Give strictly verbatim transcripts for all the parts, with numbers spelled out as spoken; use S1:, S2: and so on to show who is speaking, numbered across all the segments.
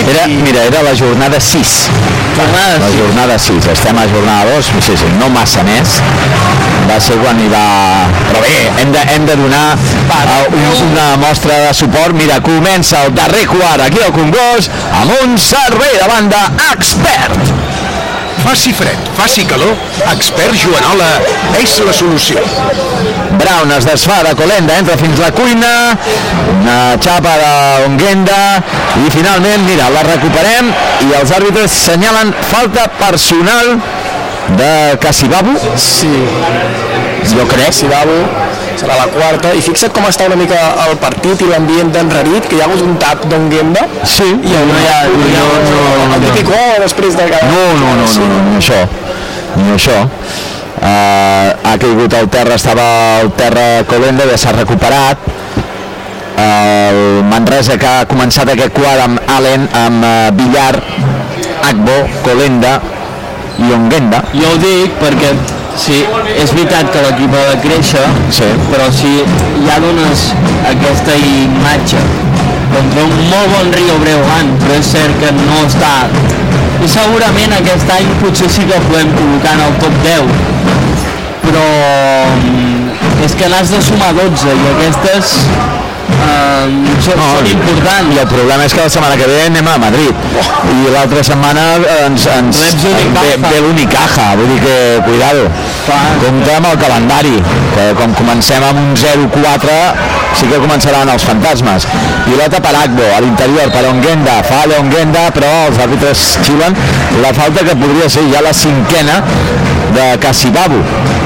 S1: Era, mira, era la jornada sis.
S2: Jornada
S1: la jornada sis. Estem a jornada dos, sí, sí, no massa més. Va ser quan hi va... Però bé, hem de, hem de donar uh, una mostra de suport. Mira, comença el darrer quart aquí al Congost amb un servei de banda Expert.
S3: Faci fred, faci calor, Expert Joanola és la solució.
S1: Brown es desfà de Colenda, entra fins la cuina, una xapa d'Onguenda i finalment, mira, la recuperem i els àrbitres senyalen falta personal de Casibabu.
S4: Sí,
S1: jo crec.
S4: Casibabu serà la quarta, i fixa't com està una mica el partit i l'ambient d'enrarit, que hi ha hagut un tap d'Onguenda.
S1: Sí,
S4: i no hi ha... No, no, no, el típic gol després de cada...
S1: No, no, no, no, no, ni això, ni això. Uh, ha caigut al terra, estava al terra Colenda, ja s'ha recuperat. El Manresa, que ha començat aquest quart amb Allen, amb uh, Villar, Agbo, Colenda i Onguenda.
S2: Jo ho dic perquè sí, és veritat que l'equip ha de créixer,
S1: sí.
S2: Però si ja dones aquesta imatge contra un molt bon Rio Breogán, però és cert que no està, i segurament aquest any potser sí que podem col·locar en el top deu, però és que n'has de sumar dotze i aquestes Uh, són, no, són importants.
S1: I el problema és que la setmana que ve anem a Madrid i l'altra setmana ens, ens ve, ve l'Unicaja, vull dir que cuidado, compte amb el calendari, que com comencem amb un zero quatre sí que començaran els fantasmes. Pilota per Agbo, a l'interior per Onguenda, falla Onguenda, però els àrbitres xiulen la falta que podria ser ja la cinquena de Casibabu.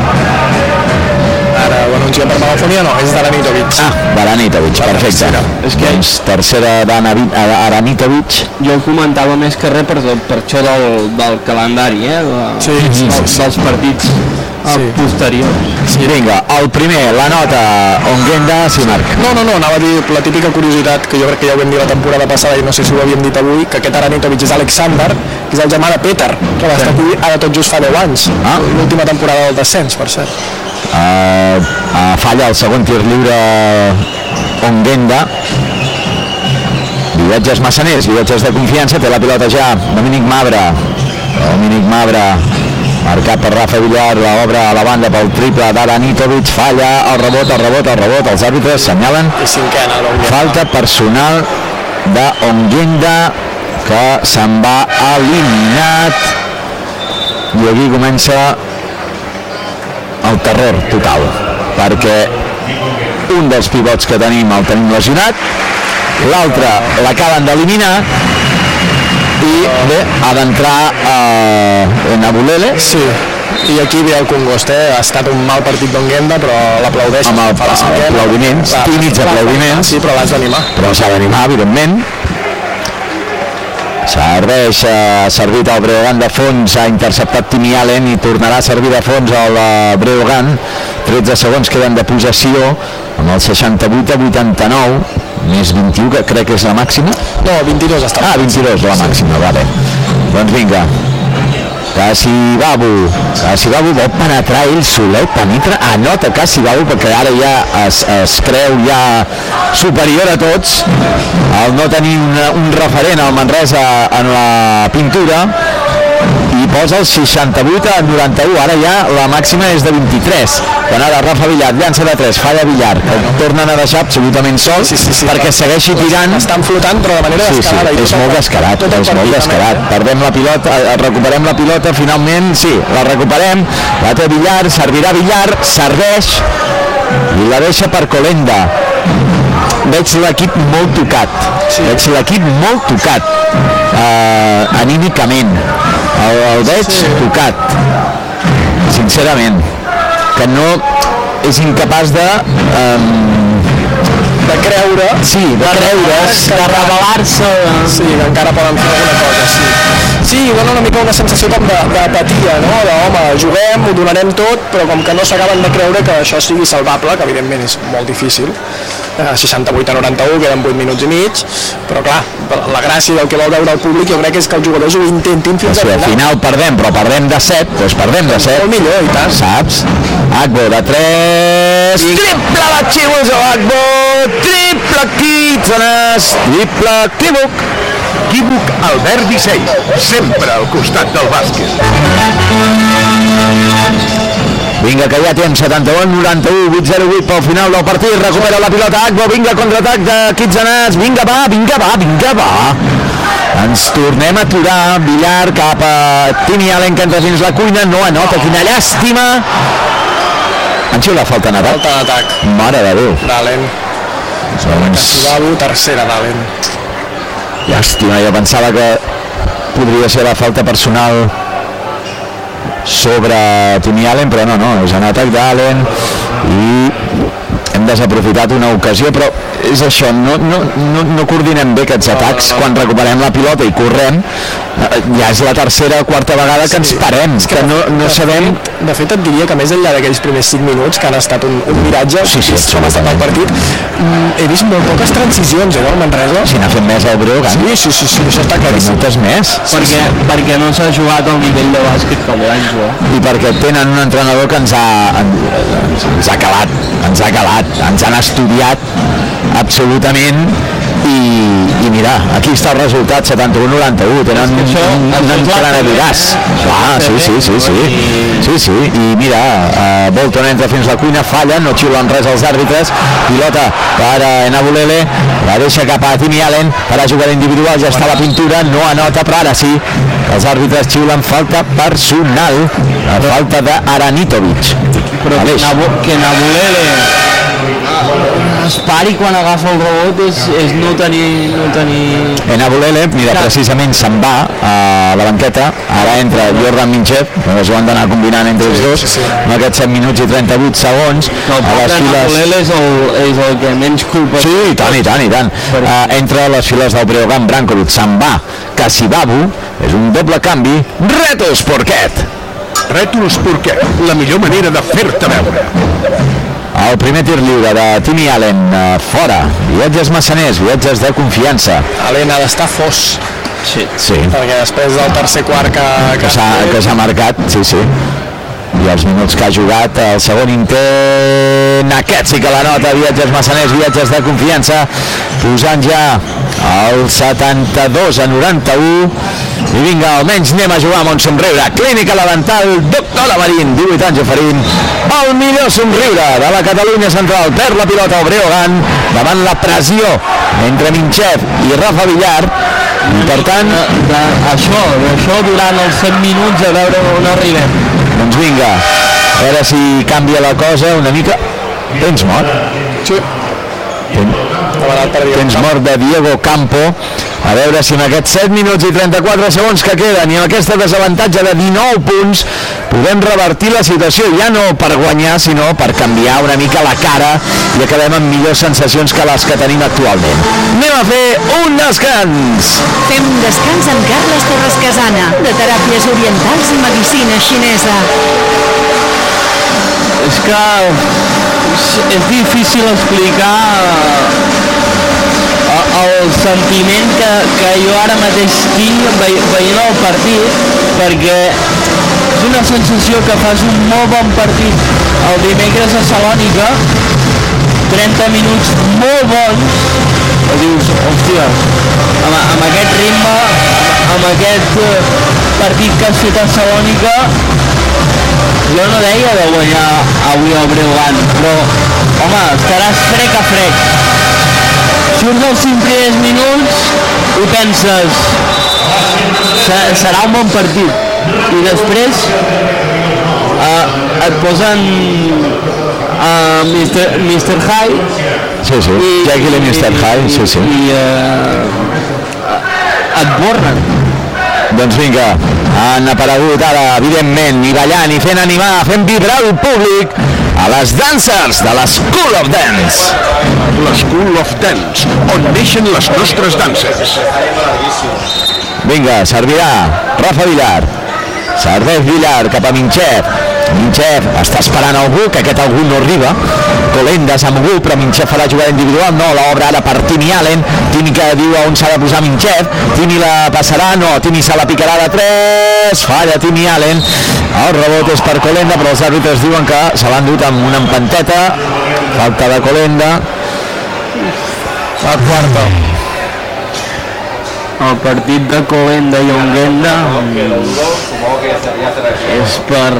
S4: Ara ho anunciem per megafonia, no, és d'Aranitovic.
S1: Ah, d'Aranitovic, perfecte. És que doncs, tercera d'Aranitovic.
S2: Jo ho comentava més que res per, per això del, del calendari, eh? De,
S4: sí, sí,
S2: dels,
S4: sí.
S2: dels partits sí. posteriors.
S1: Sí. Vinga, el primer, la nota Onguenda, sí, Marc.
S4: No, no, no, anava a dir la típica curiositat, que jo crec que ja ho vam dir la temporada passada i no sé si ho havíem dit avui, que aquest Aranitovic és Alexander, que és el germà de Peter, que va estar aquí ara tot just fa deu anys. Ah. L'última temporada del descens, per cert.
S1: Uh, uh, falla el segon tir lliure Onguenda. Viatges massaners, viatges de confiança, té la pilota ja Dominic Mabra. Dominic Mabra marcat per Rafa Villar, l'obra a la banda pel triple d'Aranitovic, falla el rebot, el rebot, el rebot, els àrbitres senyalen falta personal d'Onguenda, que se'n va eliminat, i aquí comença el terror total, perquè un dels pivots que tenim el tenim lesionat, l'altre l'acaben d'eliminar i bé, ha d'entrar eh, Nabulele.
S4: Sí, i aquí ve el Congost, eh? Ha estat un mal partit d'Onguenda, però l'aplaudeix
S1: amb el, el aplaudiments, tímids aplaudiments,
S4: sí, però l'has d'animar,
S1: però s'ha d'animar, evidentment. Serveix, ha servit el Breogán de fons, ha interceptat Timmy Allen i tornarà a servir de fons el Breogán. Tretze segons queden de possessió amb el seixanta-vuit a vuitanta-nou, més vint-i-u, que crec que és la màxima.
S4: No, vint-i-dos està.
S1: Ah, vint-i-dos la màxima, sí. Vale. Doncs vinga, Casibabu Casibabu vol penetrar ell solet, penetra, anota Casibabu, perquè ara ja es, es creu ja superior a tots al no tenir una, un referent al Manresa en la pintura, i posa el seixanta-vuit a noranta-u. Ara ja la màxima és de vint-i-tres, quan ara Rafa Villar llança de tres, falla Villar, que el tornen a deixar absolutament sol, sí, sí, sí, perquè sí, segueixi tirant.
S4: Estan flotant, però de manera
S1: sí,
S4: descarada.
S1: Sí, és molt descarat, és molt descarat. Perdem la pilota, recuperem la pilota, finalment, sí, la recuperem, la té Villar, servirà Villar, serveix, i la deixa per Colenda. Veig l'equip molt tocat, sí. Veig l'equip molt tocat, uh, anímicament, el, el veig sí. tocat, sincerament, que no és incapaç de... Um,
S4: de creure,
S1: sí, de, de creure,
S2: de revelar-se,
S4: sí, que encara poden fer alguna cosa, sí. Sí, dona una mica una sensació com d'apatia, no? De, home, juguem, ho donarem tot, però com que no s'acaben de creure que això sigui salvable, que evidentment és molt difícil. seixanta-vuit a noranta-u, queden vuit minuts i mig, però clar, la gràcia del que vol veure el públic jo crec que és que els jugadors ho intentin fins
S1: sí,
S4: a
S1: al final perdem, però perdem de set, doncs perdem de set.
S4: Molt millor, i tant.
S1: Saps? Agbo de tres, I... triple la xius a Agbo, triple Kitzones, triple equívoc.
S3: Inequívoc Albert Disseny, sempre al costat del bàsquet.
S1: Vinga, que ja temps, setanta-u noranta-u, vuit zero vuit pel final del partit, recupera la pilota Agbo, vinga, contraatac de Kitsanats, vinga, va, vinga, va, vinga, va. Ens tornem a aturar, Villar cap a Timi Allen, que entra dins la cuina, no anota, quina llàstima. Han xiulat falta en atac?
S4: Falta d'atac.
S1: Mare de Déu.
S4: D'Allen.
S1: Doncs...
S4: Casibabu, tercera d'Allen.
S1: Llàstima, jo pensava que podria ser la falta personal sobre Timi Allen, però no, no, és en atac d'Allen i hem desaprofitat una ocasió, però és això, no, no, no, no coordinem bé aquests atacs. Quan recuperem la pilota i correm, ja és la tercera o quarta vegada que ens parem, que, que no, no
S4: de
S1: sabem...
S4: Fet, de fet, et diria que més enllà d'aquells primers cinc minuts, que han estat un, un miratge,
S1: sí, sí,
S4: com ha estat el partit, he vist molt poques transicions, eh, no, el Manresa?
S1: Si n'ha fet més el Breogán.
S4: Sí, sí, sí, sí, això està claríssim.
S1: Moltes més.
S2: Sí, perquè, sí. perquè no s'ha jugat al nivell de bàsquet com l'any jugat.
S1: I perquè tenen un entrenador que ens ha, ens ha calat, ens ha calat, ens han estudiat absolutament i, i mira, aquí està el resultat, setanta-u noranta-u, tenen un, un, un entrenadoràs. Ah, sí, sí, sí, sí, sí, sí, i mira, uh, Bolton entra fins a la cuina, falla, no xiulen res els àrbitres, pilota per a Enabulele, la deixa cap a Timi Allen, per a jugar individual, ja està la pintura, no anota, però ara sí, els àrbitres xiulen falta personal, la falta d'Aranitovic.
S2: Però que Enabulele es pari quan agafa el rebot és, és no tenir... No tenir...
S1: Enabulele, mira, precisament se'n va a la banqueta, ara entra Jordan Minchev, es ho han d'anar combinant entre els dos, sí, sí, sí. En aquests set minuts i trenta-vuit segons.
S2: No, a les files... Enabulele és el, és el que menys culpa...
S1: Sí, i tant, i tant, i tant. Per... Uh, entra a les files del Breogán, Brankovic, se'n va, Casibabu, és un doble canvi, Retos Porquet.
S3: Retos Porquet, la millor manera de fer-te veure.
S1: El primer tir lliure de Timi Allen, uh, fora, viatges massaners, viatges de confiança.
S4: Allen ha d'estar fos.
S1: Sí. Sí.
S4: Perquè després del tercer quart que...
S1: Que s'ha que s'ha marcat, sí, sí. I els minuts que ha jugat, el segon intent, aquest sí que la nota, viatges massaners, viatges de confiança, posant ja el setanta-dos a noranta-u, i vinga, almenys anem a jugar amb un somriure. Clínica La Dental, doctor Lamarín, divuit anys oferint el millor somriure de la Catalunya Central. Perd la pilota al Breogán davant la pressió entre Minchev i Rafa Villar, i per tant
S2: de, de, això, això durant els set minuts a veure on arribem.
S1: Doncs vinga, a veure si canvia la cosa una mica. Tens mort?
S4: Sí.
S1: Tens mort de Diego Campo. A veure si en aquests set minuts i trenta-quatre segons que queden i amb aquesta desavantatge de dinou punts podem revertir la situació, ja no per guanyar sinó per canviar una mica la cara i acabem amb millors sensacions que les que tenim actualment. Anem a fer un descans.
S5: Fem un descans amb Carles Torres Casana, de Teràpies Orientals i Medicina Xinesa.
S2: És que és difícil explicar el sentiment que, que jo ara mateix tinc veient el partit, perquè és una sensació que fas un molt bon partit el dimecres a Salònica, trenta minuts molt bons, i dius, hòstia, amb, amb aquest ritme, amb, amb aquest partit que has fet a Salònica, jo no deia de guanyar avui al Breogán, però, home, estaràs frec a frec. Surts els cinc primers minuts i penses serà un bon partit i després uh, et posen uh, mister mister High
S1: sí, sí.
S2: i,
S1: Jekyll i mister Hyde, sí, sí.
S2: i uh, et borren.
S1: Doncs vinga, han aparegut ara, evidentment, i ballant, i fent animar, fent vibrar el públic a les dancers de la School of Dance.
S3: La School of Dance, on neixen les nostres danses.
S1: Vinga, servirà Rafa Villar. Serveix Villar cap a Minchev. Minchev està esperant algú, que aquest algú no arriba. Colendas amb algú, però Minchev farà jugada individual. No, l'obra ara per Timi Allen. Timi que diu on s'ha de posar Minchev. Timi la passarà, no, Timi se la picarà de tres. Falla Timi Allen. El rebot és per Colenda, però els àrbitres diuen que se l'han dut amb una empanteta. Falta de Colenda.
S4: La quarta.
S2: el partit de Colenda i Onguenda és per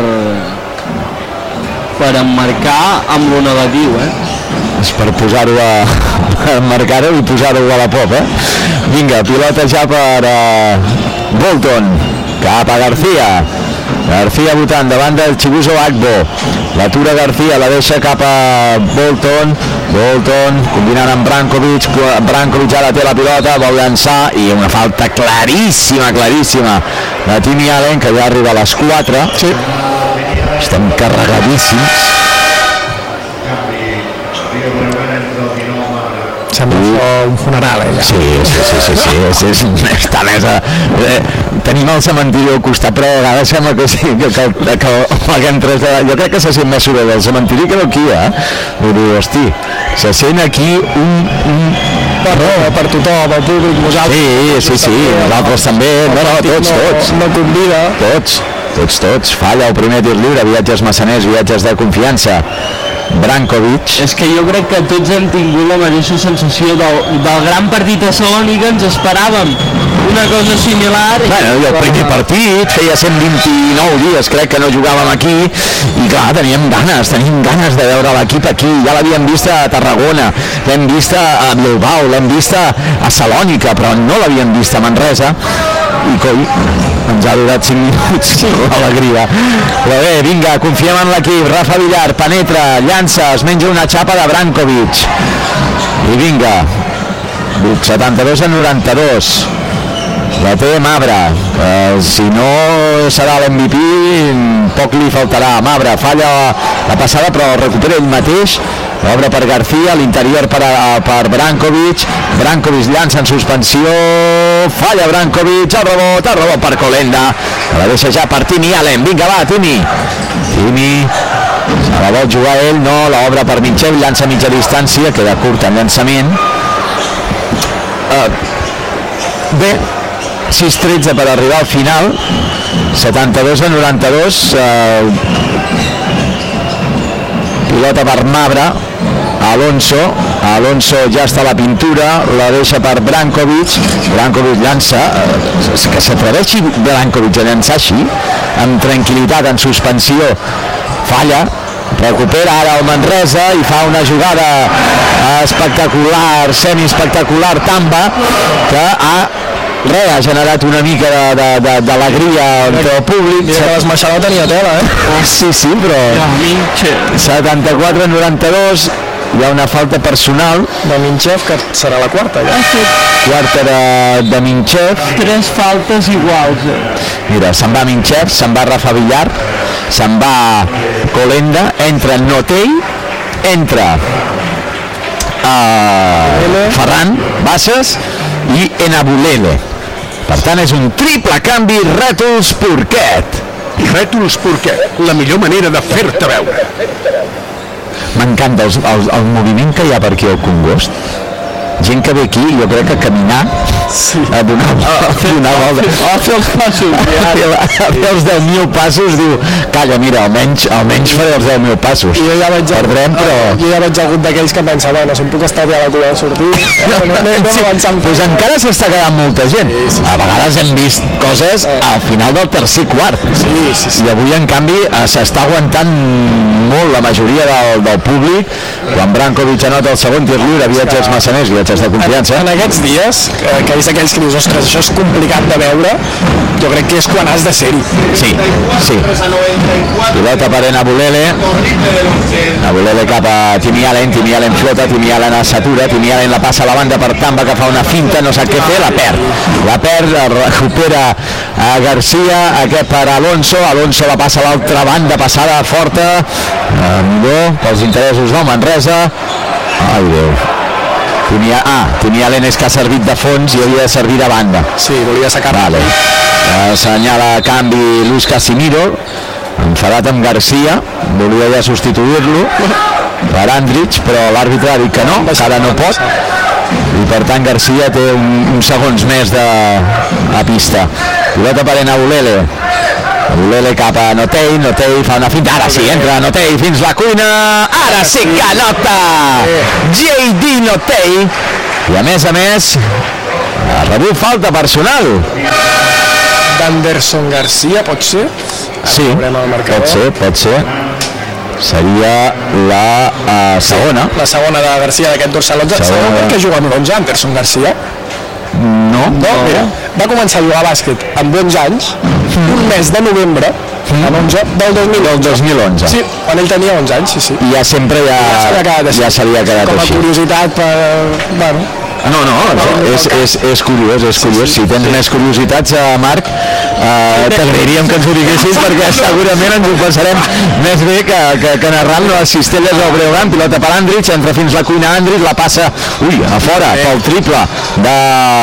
S2: per emmarcar amb lo negatiu, eh?
S1: És per posar-ho a, a emmarcar-ho i posar-ho a la pop, eh? Vinga, pilota ja per uh, Bolton, cap a García. García votant davant del Chibuzo Agbo, l'atura García, la deixa cap a Bolton. Bolton combinant amb Brankovic. Brankovic ara té la pilota, vol llançar i una falta claríssima, claríssima de Timmy Allen, que ja arriba a les quatre. Sí. Estem carregadíssims.
S4: Sembla això un funeral, eh?
S1: Sí, sí, sí, sí, sí, és, és, està més a... Eh, tenim el cementiri al costat, però a vegades sembla que sí, que, que, que, que, que entres de... Jo crec que se sent més soroll del cementiri que d'aquí, eh? Vull dir, hosti, se sent aquí un... un...
S4: Per, no, per tothom, el públic, nosaltres...
S1: Sí, sí, sí, nosaltres també, no, no, tots, tots.
S4: No convida.
S1: Tots, tots, tots. Falla el primer tir lliure, viatges massaners, viatges de confiança. Brankovic.
S2: És que jo crec que tots hem tingut la mateixa sensació del, del gran partit a Salònica, ens esperàvem una cosa similar.
S1: Bueno, i el primer partit feia cent vint-i-nou dies crec que no jugàvem aquí i clar, teníem ganes, teníem ganes de veure l'equip aquí, ja l'havíem vist a Tarragona, l'hem vist a Bilbao, l'hem vist a Salònica, però no l'havíem vist a Manresa i coi, ens ha durat cinc minuts l'alegria. Però bé, vinga, confiem en l'equip. Rafa Villar penetra, llança, es menja una xapa de Brankovic i vinga, setanta-dos a noranta-dos, la té Mabra. Eh, si no serà l'M V P poc li faltarà. Mabra falla la passada però recupera ell mateix, l'obre per García, l'interior per, per Brankovic. Brankovic llança en suspensió, falla Brankovic, el rebot, el rebot per Colenda, la deixa ja per Timmy Allen. Vinga, va, Timmy Timmy se la vol jugar ell, no, l'obre per Minchev, llança a mitja distància, queda curt en llançament. Uh, bé, sis tretze per arribar al final, setanta-dos a noranta-dos. Uh, pilota per Mabra, Alonso, Alonso ja està a la pintura, la deixa per Brankovic. Brankovic llança, eh, que s'atreveixi Brankovic a llançar així, amb tranquil·litat, en suspensió, falla, recupera ara el Manresa i fa una jugada espectacular, semi-espectacular, Tamba, que ha Re, ha generat una mica d'alegria entre el públic.
S4: Mira que l'esmaixador tenia tela, eh?
S1: Ah, sí, sí, però... setanta-quatre a noranta-dos, hi ha una falta personal.
S4: De Minchev, que serà la quarta, ja.
S1: Quarta de, de Minchev.
S2: Tres faltes iguals.
S1: Mira, se'n va Minchev, se'n va Rafa Villar, se'n va Colenda, entra Notell, entra uh, Ferran Bassas i Enabulele. Per tant, és un triple canvi. Rètols Porquet.
S3: Rètols Porquet, la millor manera de fer-te veure.
S1: M'encanta el, el, el moviment que hi ha per aquí al Congost. Gent que ve aquí, jo crec que caminar, sí. a donar, a donar volta,
S2: a fer els passos,
S1: a fer, a fer els deu mil passos, diu, calla, mira, almenys, almenys faré els deu mil passos.
S4: I jo ja vaig,
S1: Perdrem, però...
S4: jo ja vaig algun d'aquells que pensa, bueno, si em puc estalviar la cua de sortir, no, no, no, no
S1: sí, pues encara s'està quedant molta gent. Sí, sí, a vegades hem vist coses al final del tercer quart.
S4: Sí, sí, sí.
S1: I avui, en canvi, s'està aguantant molt la majoria del, del públic. Quan Brankovic anota el segon tir lliure, viatges massaners, viatges de confiança.
S4: En, en aquests dies, que, que és aquells que dius, ostres, això és complicat de veure, jo crec que és quan has de ser-hi.
S1: Sí, sí. Pilota per Enabulele. Enabulele cap a Timmy Allen, Timmy Allen flota, Timmy Allen s'atura, Timmy Allen la passa a la banda per Tamba, que fa una finta, no sap què fer, la perd. La perd, recupera a García, aquest per Alonso, Alonso la passa a l'altra banda, passada forta, eh, millor pels interessos del Manresa. Ai, Déu. Timmy, ah, Timmy Allen és que ha servit de fons i havia de servir de banda.
S4: Sí, volia sacar.
S1: Vale. Assenyala a canvi Luis Casimiro, enfadat amb García, volia ja substituir-lo per Andrich, però l'àrbitre ha dit que no, que ara no pot, i per tant García té un, uns segons més de a pista. Pilota per Enabulele. Enabulele cap a Notell, Notell fa una finta, ara sí, entra Notell fins la cuina, ara sí que nota J D Notell, i a més a més Ha rebut falta personal.
S4: d'Anderson Garcia, pot ser?
S1: Sí, pot ser, pot ser. Seria la uh, segona.
S4: La segona de Garcia d'aquest dorsal onze. Sabeu per què juga amb onze, Anderson Garcia?
S1: No.
S4: No, mira, va començar a jugar a bàsquet amb onze anys, un mes de novembre, en onze, del dos mil onze.
S1: Del dos mil onze.
S4: Sí, quan ell tenia onze anys, sí, sí.
S1: I ja sempre ja, ja se li ha quedat
S4: com a
S1: així.
S4: curiositat per... Bueno,
S1: No, no, és, és, és curiós, és curiós. Si tens més curiositats, uh, Marc, uh, t'agrairíem que ens ho diguessis perquè segurament ens ho passarem més bé que, que, que narrant les cistelles del Breogán. Pilota per Andrich, entra fins la cuina Andrich, la passa, ui, a fora, pel triple de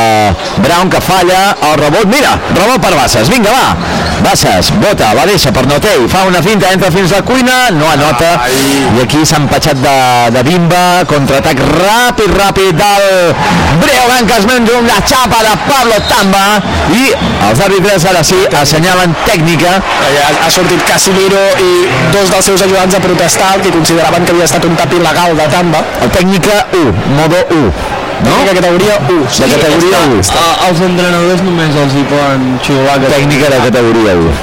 S1: Brown, que falla, el rebot, mira, rebot per Bassas, vinga, va, Bassas, bota, la deixa per Notei, fa una finta, entra fins la cuina, no anota, i aquí s'ha empatxat de, de bimba, contraatac ràpid, ràpid del Breogán, que es menja una xapa de Pablo Tamba, i els àrbitres ara sí assenyalen tècnica.
S4: Ha sortit Casimiro i dos dels seus ajudants a protestar, que consideraven que havia estat un tap il·legal de Tamba.
S1: El tècnica u, modo u, no?
S4: De categoria u.
S1: Sí, de categoria u.
S2: Els entrenadors només els hi poden xiular.
S1: Tècnica de categoria u.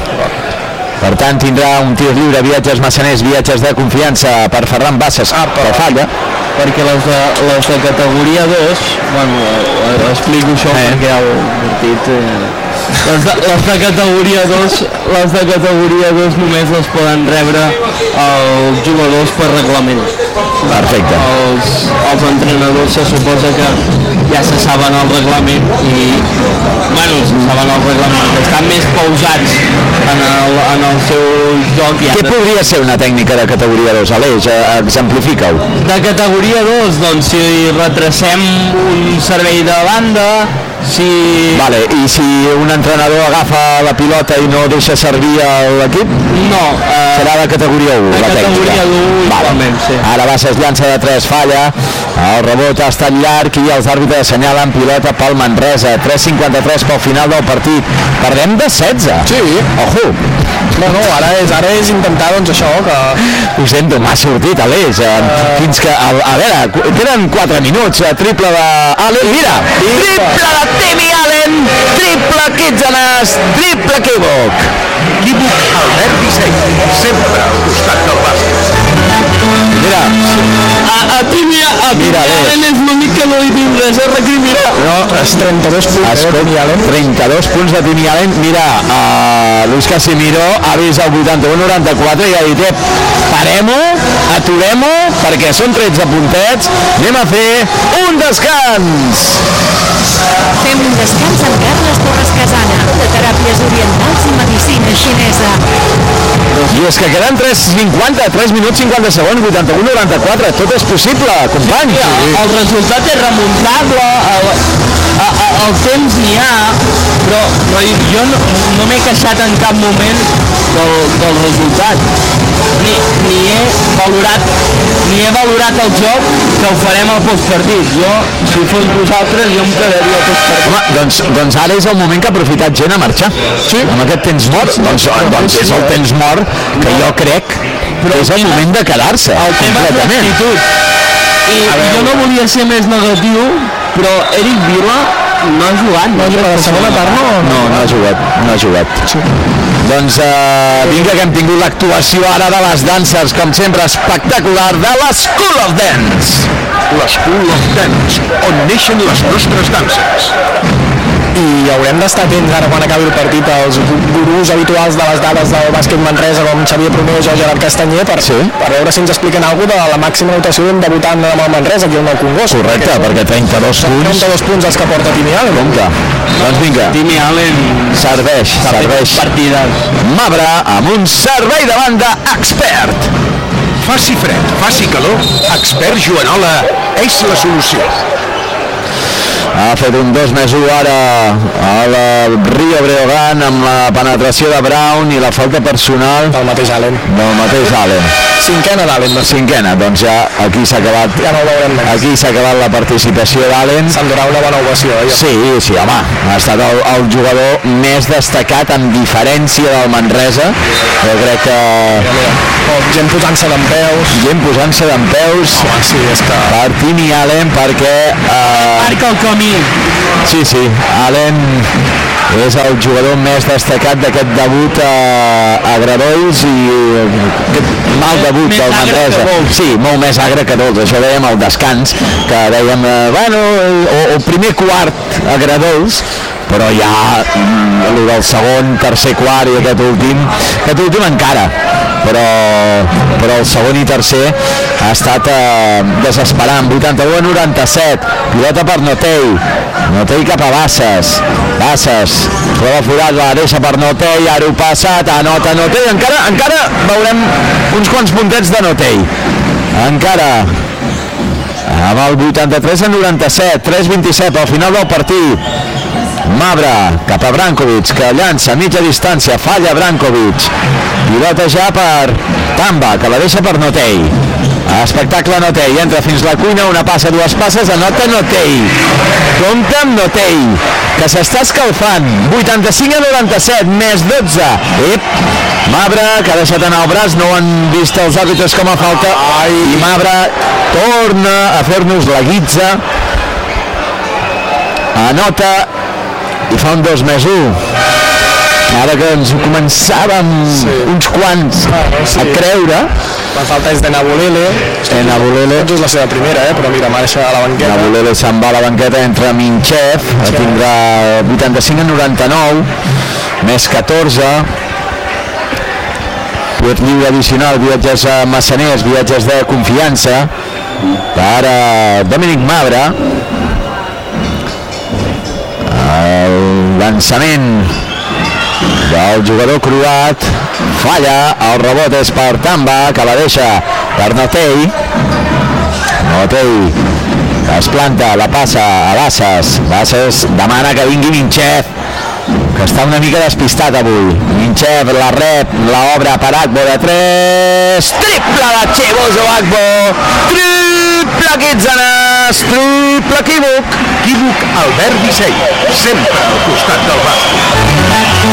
S1: Per tant, tindrà un tir lliure, viatges massaners, viatges de confiança per Ferran Bassas, ah, però falla.
S2: Perquè les de, les de categoria dos, bueno, explico això eh. perquè el partit... Eh, les, de, les de categoria dos, les de categoria dos només les poden rebre els jugadors per reglament.
S1: Perfecte.
S2: Els, els entrenadors se suposa que ja se saben el reglament i, bueno, se saben el reglament, que estan més pausats en el, en el seu joc.
S1: Què de... podria ser una tècnica de categoria dos? Aleix, exemplifica-ho.
S2: De categoria dos, doncs si retracem un servei de banda, si...
S1: Vale, i si un entrenador agafa la pilota i no deixa servir l'equip?
S2: No. Eh...
S1: Serà de categoria u,
S2: de
S1: la tècnica.
S2: categoria u, igualment, sí.
S1: Ara Bassas llança de tres, falla, el rebot ha estat llarg i els àrbitres assenyalen pilota pel Manresa. tres cinquanta-tres pel final del partit. Perdem de setze.
S4: Sí.
S1: Ojo.
S4: No, no, ara és, ara és intentar, doncs, això, que...
S1: Ho sento, m'ha sortit, Aleix. Uh... Fins que, a, a veure, queden quatre minuts. Triple de Allen, mira! Triple de Timmy Allen! Triple Kitzanes! Triple equívoc!
S3: Equívoc Albert Disseny, sempre al costat del bàsquet.
S1: Mira,
S2: a, a Timmy, a Timmy Allen és l'únic que no hi diu res a recriminar.
S1: No,
S4: és trenta-dos punts de Timmy Allen.
S1: trenta-dos punts de Timmy Allen. Mira, uh, Luis Casimiro ha vist el vuitanta-u noranta-quatre i ha dit, parem-ho, aturem-ho, perquè són tretze puntets, anem a fer un descans.
S5: Fem un descans amb Carles Torres Casana, de Teràpies Orientals i Medicina Xinesa.
S1: I és que queden tres cinquanta, tres minuts cinquanta segons, vuitanta-u noranta-quatre, tot és possible, companys.
S2: Sí, el resultat és remuntable, el, el, el temps n'hi ha, però, però jo no, no m'he queixat en cap moment del, del resultat, ni, ni he valorat ni he valorat el joc que ho farem al postpartit. Jo, si fos vosaltres, jo em quedaria al postpartit.
S1: Home, doncs, doncs ara és el moment que ha aprofitat gent a marxar. Sí. Amb aquest temps mort, doncs, doncs és el temps mort que jo crec que és el moment de quedar-se.
S2: El tema és l'actitud. I jo no volia ser més negatiu, però Eric Vila no ha jugat.
S4: No ha jugat la segona part, no?
S1: No, no ha jugat, no ha jugat. Sí. Doncs uh, vinga, que hem tingut l'actuació ara de les dansers, com sempre, espectacular, de la School of Dance.
S3: La School of Dance, on neixen les nostres danses.
S4: I haurem d'estar atents ara quan acabi el partit als gurús habituals de les dades del bàsquet Manresa, com Xavier Promés o Gerard Castanyer, per, sí. per veure si ens expliquen alguna cosa de la màxima notació d'un debutant amb el Manresa aquí al Nou Congost.
S1: Correcte, perquè, perquè trenta-dos punts.
S4: trenta-dos punts els que porta Timmy Allen.
S1: Compte. Doncs vinga.
S2: Timmy Allen
S1: serveix, serveix.
S2: Partides.
S1: Mabre amb un servei de banda expert.
S3: Faci fred, faci calor, Expert Joanola és la solució.
S1: Ha fet un dos més u ara a la Rio Breogán amb la penetració de Brown i la falta personal
S4: del mateix Allen.
S1: Del mateix Allen.
S4: Cinquena d'Allen.
S1: Cinquena, doncs ja aquí s'ha acabat.
S4: Ja no ho veurem més.
S1: Aquí s'ha acabat la participació d'Allen.
S4: S'endurà una bona ovació, eh?
S1: Sí, sí, home. Ha estat el, el jugador més destacat amb diferència del Manresa. Jo crec que...
S4: Oh, gent posant-se d'empeus.
S1: Gent posant-se d'empeus.
S4: Home, sí, és que...
S1: Per Timmy Allen, perquè... Eh...
S2: Marca el camí mi.
S1: Sí, sí, Allen és el jugador més destacat d'aquest debut a, a Gradols i aquest mal debut
S2: Més
S1: del
S2: agre
S1: Manresa.
S2: que Dols.
S1: Sí, molt més agre que Dols, això dèiem al descans, que dèiem, eh, bueno, o, o primer quart a Gradols, però ja mm, el del segon, tercer, quart i aquest últim, aquest últim encara, però, però el segon i tercer ha estat eh, desesperant. Vuitanta-u a noranta-set, pilota per Notell, Notell cap a Bassas, Bassas prova forat, la deixa per Notell, ara ho passat, anota Notell, encara, encara veurem uns quants puntets de Notell, encara amb el vuitanta-tres a noranta-set, tres vint-i-set al final del partit. Mabra cap a Brankovic, que llança a mitja distància, falla Brankovic, pilota ja per Tamba, que la deixa per Notell. Espectacle Notell, entra fins la cuina, una passa, dues passes, anota Notell. Compte amb Notell, que s'està escalfant. Vuitanta-cinc a noranta-set, més dotze. Ep, Mabra, que ha deixat anar el braç, no ho han vist els àrbitres com a falta. I Mabra torna a fer-nos la guitza. Anota i fa un dos més un. Ara que ens ho començàvem sí. uns quants ah, sí. a creure.
S4: La falta és de Nabulele.
S1: Nabulele
S4: és la seva primera, eh? Però mira, marxa a la banqueta.
S1: Nabulele se'n va a la banqueta, entra Minchev, tindrà vuitanta-cinc a noranta-nou, més catorze. Puet lliure addicional, viatges a Massaners, viatges de confiança per a Dominic Mabra. El llançament del jugador croat falla, el rebot és per Tamba, que la deixa per Notell. Notell que es planta, la passa a Bassas. Bassas demana que vingui Minchev, que està una mica despistat avui. Minchev la rep, la obre per Agbo de tres, triple de Chibuzo Agbo, triple Quitzanes, triple equívoc.
S3: Equívoc Albert Disseny, sempre al costat del bàsquet.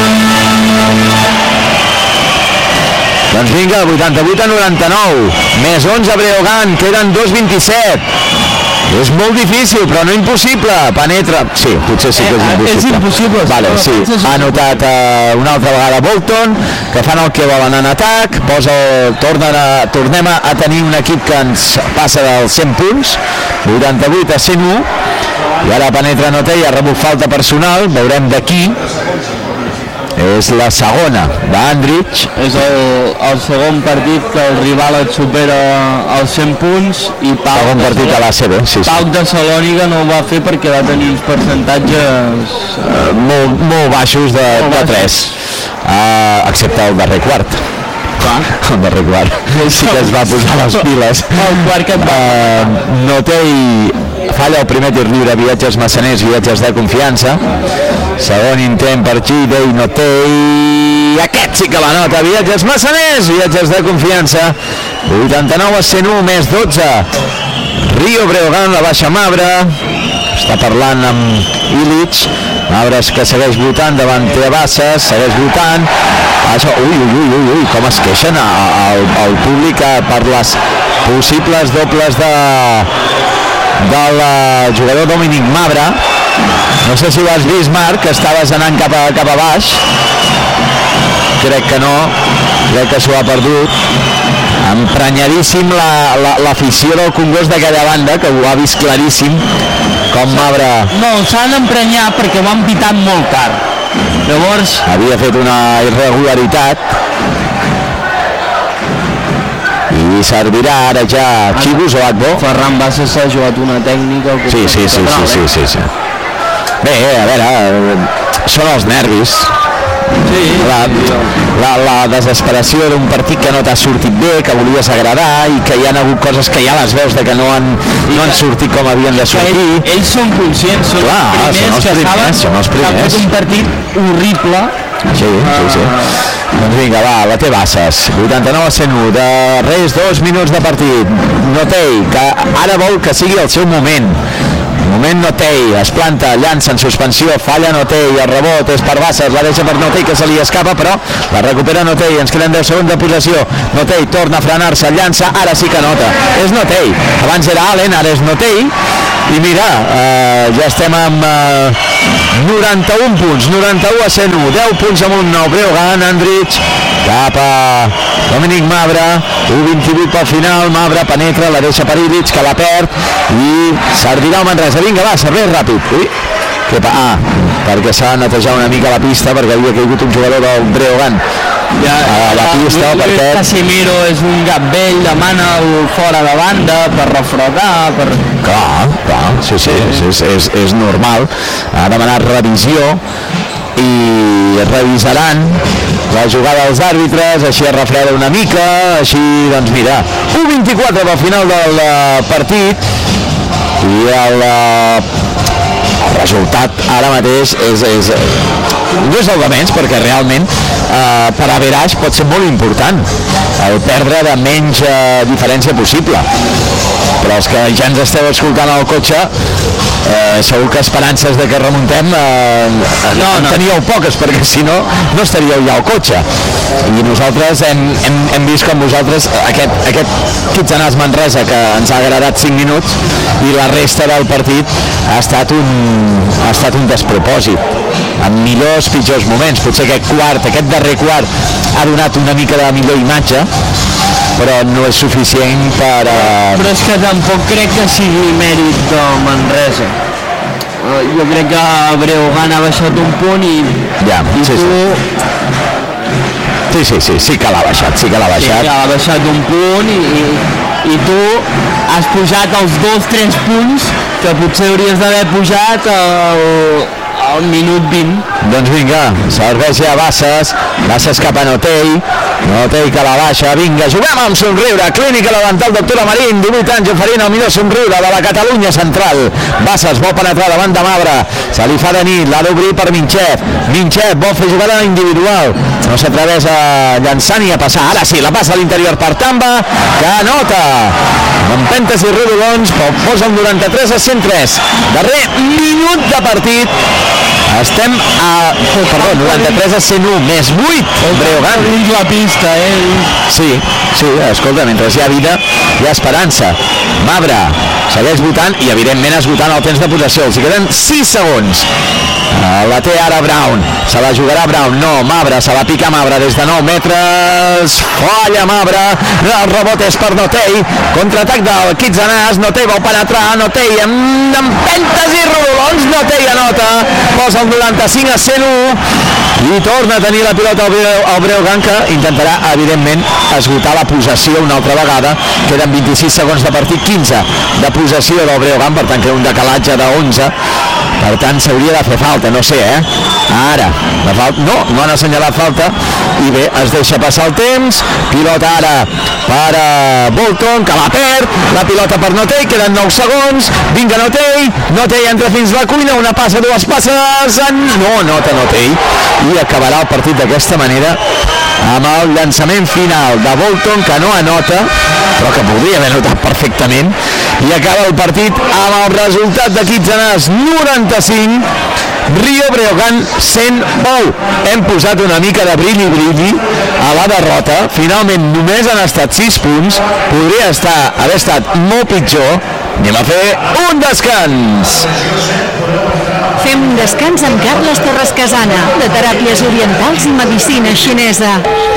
S1: Doncs vinga, vuitanta-vuit a noranta-nou, més onze Breogán, queden dos vint-i-set. És molt difícil, però no impossible. Penetra... Sí, potser sí que és impossible.
S2: És impossible.
S1: Vale, sí. Ha notat uh, una altra vegada Bolton, que fan el que volen en atac, posa, tornen a, tornem a, a tenir un equip que ens passa dels cent punts, vuitanta-vuit a cent u, i ara penetra Notell, ha rebut falta personal, veurem d'aquí. És la segona d'Andrich.
S2: És el, el segon partit que el rival et supera als cent punts i Pau
S1: segon
S2: de
S1: partit a l'A C B, sí, sí.
S2: Pau de Salònica no ho va fer perquè va tenir uns percentatges
S1: uh, molt, molt baixos de,
S2: molt
S1: de tres, uh, excepte el darrer quart.
S2: Clar.
S1: El darrer quart sí que es va posar les piles.
S2: El quart que et va...
S1: uh, Notell falla el primer tir lliure, viatges Massaners, viatges de confiança. Segon intent per Gide i Notell, aquest sí que la nota, viatges Massaners, viatges de confiança. Vuitanta-nou a cent u, més dotze. Rio Breogán, la baixa Mabra, està parlant amb Illich. Mabra que segueix votant davant de Bassas, segueix votant. Això, ui, ui, ui, ui, ui, com es queixen al, al públic per les possibles dobles de del uh, jugador Dominic Mabra. No sé si ho has vist, Marc, que estaves anant cap a, cap a baix. Crec que no, crec que s'ho ha perdut. Emprenyadíssim l'afició la, la, del Congost d'aquella banda, que ho ha vist claríssim, com Mabra...
S2: No, s'han emprenyat perquè ho han pitat molt car. Llavors...
S1: Havia fet una irregularitat. I servirà ara ja Chibuzo Agbo.
S2: Ferran Bassas s'ha jugat una tècnica...
S1: Sí, sí, sí, sí, sí, sí, sí. Bé, a veure, són els nervis.
S2: Sí,
S1: la, la, la desesperació d'un partit que no t'ha sortit bé, que volies agradar i que hi ha hagut coses que ja les veus de que no han, no han sortit com havien de sortir.
S2: Ells, ells són conscients, són
S1: Clar,
S2: els primers
S1: són els
S2: que
S1: primers,
S2: saben
S1: són els primers.
S2: que ha fet un partit horrible.
S1: Sí, sí, sí. Uh... Doncs vinga, va, la té Bassas. vuitanta-nou a cent u, de res, dos minuts de partit. Notell, que ara vol que sigui el seu moment. moment Notei, es planta, llança en suspensió, falla Notei, el rebot és per Bassas, la deixa per Notei que se li escapa, però la recupera Notei, ens queden deu segons de possessió, Notei torna a frenar-se, llança, ara sí que nota, és Notei, abans era Allen, ara és Notei, i mira, eh, ja estem amb eh, noranta-un punts, noranta-u a cent u, deu punts amunt, nou Breogán, Andrich, cap a Dominic Mabra, u vint-i-vuit pel final, Mabra penetra, la deixa per Illich, que la perd, i servirà el Manresa, vinga va, serveix ràpid, ui, que pa... ah, perquè s'ha de netejar una mica la pista, perquè havia caigut un jugador del Breogán
S2: ja,
S1: a la pista,
S2: Luis
S1: perquè...
S2: Casimiro és un gat vell, demana fora de banda per refredar, per...
S1: Clar, clar, sí, sí, és, és, és, és normal, ha demanat revisió, i revisaran la jugada dels àrbitres, així es refreda una mica, així, doncs mira, u vint-i-quatre pel final del uh, partit, i el, uh, el resultat ara mateix és, és, no és el de menys, perquè realment uh, per average pot ser molt important el perdre de menys uh, diferència possible, però els que ja ens esteu escoltant al cotxe eh, segur que esperances de que remuntem eh, no, en no. teníeu poques, perquè si no no estaríeu ja al cotxe, i nosaltres hem, hem, hem vist com vosaltres aquest, aquest Kitsanàs Manresa que ens ha agradat cinc minuts, i la resta del partit ha estat un, ha estat un despropòsit amb millors, pitjors moments, potser aquest quart, aquest darrer quart ha donat una mica de millor imatge, però no és suficient per... Uh...
S2: Però és que tampoc crec que sigui mèrit de Manresa. Uh, jo crec que Breogán ha baixat un punt i,
S1: ja,
S2: i
S1: sí,
S2: tu...
S1: Sí. sí, sí, sí, sí que l'ha baixat, sí que l'ha baixat.
S2: Sí, que ha baixat un punt i, i, i tu has pujat els dos tres punts que potser hauries d'haver pujat al, al minut vint.
S1: Doncs vinga, serveix ja Bassas, Bassas cap a Notei, Notei que la baixa, vinga, juguem amb somriure, Clínica La Dental Doctora Marín, divuit anys oferint el millor somriure de la Catalunya central. Bassas vol penetrar davant de Mabra, se li fa de nit, l'ha d'obrir per Minxet, Minxet vol fer jugada individual, no s'atreveix a llançar ni a passar, ara sí, la passa a l'interior per Tamba, que anota, amb pentes i rodolons, posa el noranta-tres a cent tres, darrer minut de partit, estem a... Oh, perdó, noranta-tres a cent u, més vuit, Breogán.
S2: Dins la pista, eh?
S1: Sí, sí, escolta, mentre hi ha vida, hi ha esperança. Mabra segueix votant i, evidentment, esgotant el temps de possessió. Els hi queden sis segons. La té ara Brown, se la jugarà Brown, no, Mabra, se la pica Mabra des de nou metres, falla Mabra, el rebot és per Notei, contraatac del Kitsanàs, Notei vol penetrar, Notei amb empentes i rodolons, Notei anota, posa el noranta-cinc a cent u i torna a tenir la pilota al Breogán, que intentarà, evidentment, esgotar la possessió una altra vegada. Queden vint-i-sis segons de partit, quinze de possessió del Breogán, per tant que un decalatge d'onze, per tant s'hauria de fer falta, no sé, eh? Ara, la falta, no, no han assenyalat falta, i bé, es deixa passar el temps, pilota ara per uh, Bolton, que la perd, la pilota per Notei, queden nou segons, vinga Notei, Notei entra fins a la cuina, una passa, dues passes, en... no nota Notei, i acabarà el partit d'aquesta manera, amb el llançament final de Bolton, que no anota, però que podria haver notat perfectament, i acaba el partit amb el resultat de Kitsanàs noranta-cinc, Rio Breogán cent u. Hem posat una mica de brilli brilli a la derrota, finalment només han estat sis punts, podria estar, haver estat molt pitjor. Anem a fer un descans.
S5: Fem un descans amb Carles Torres Casana, de Teràpies Orientals i Medicina Xinesa.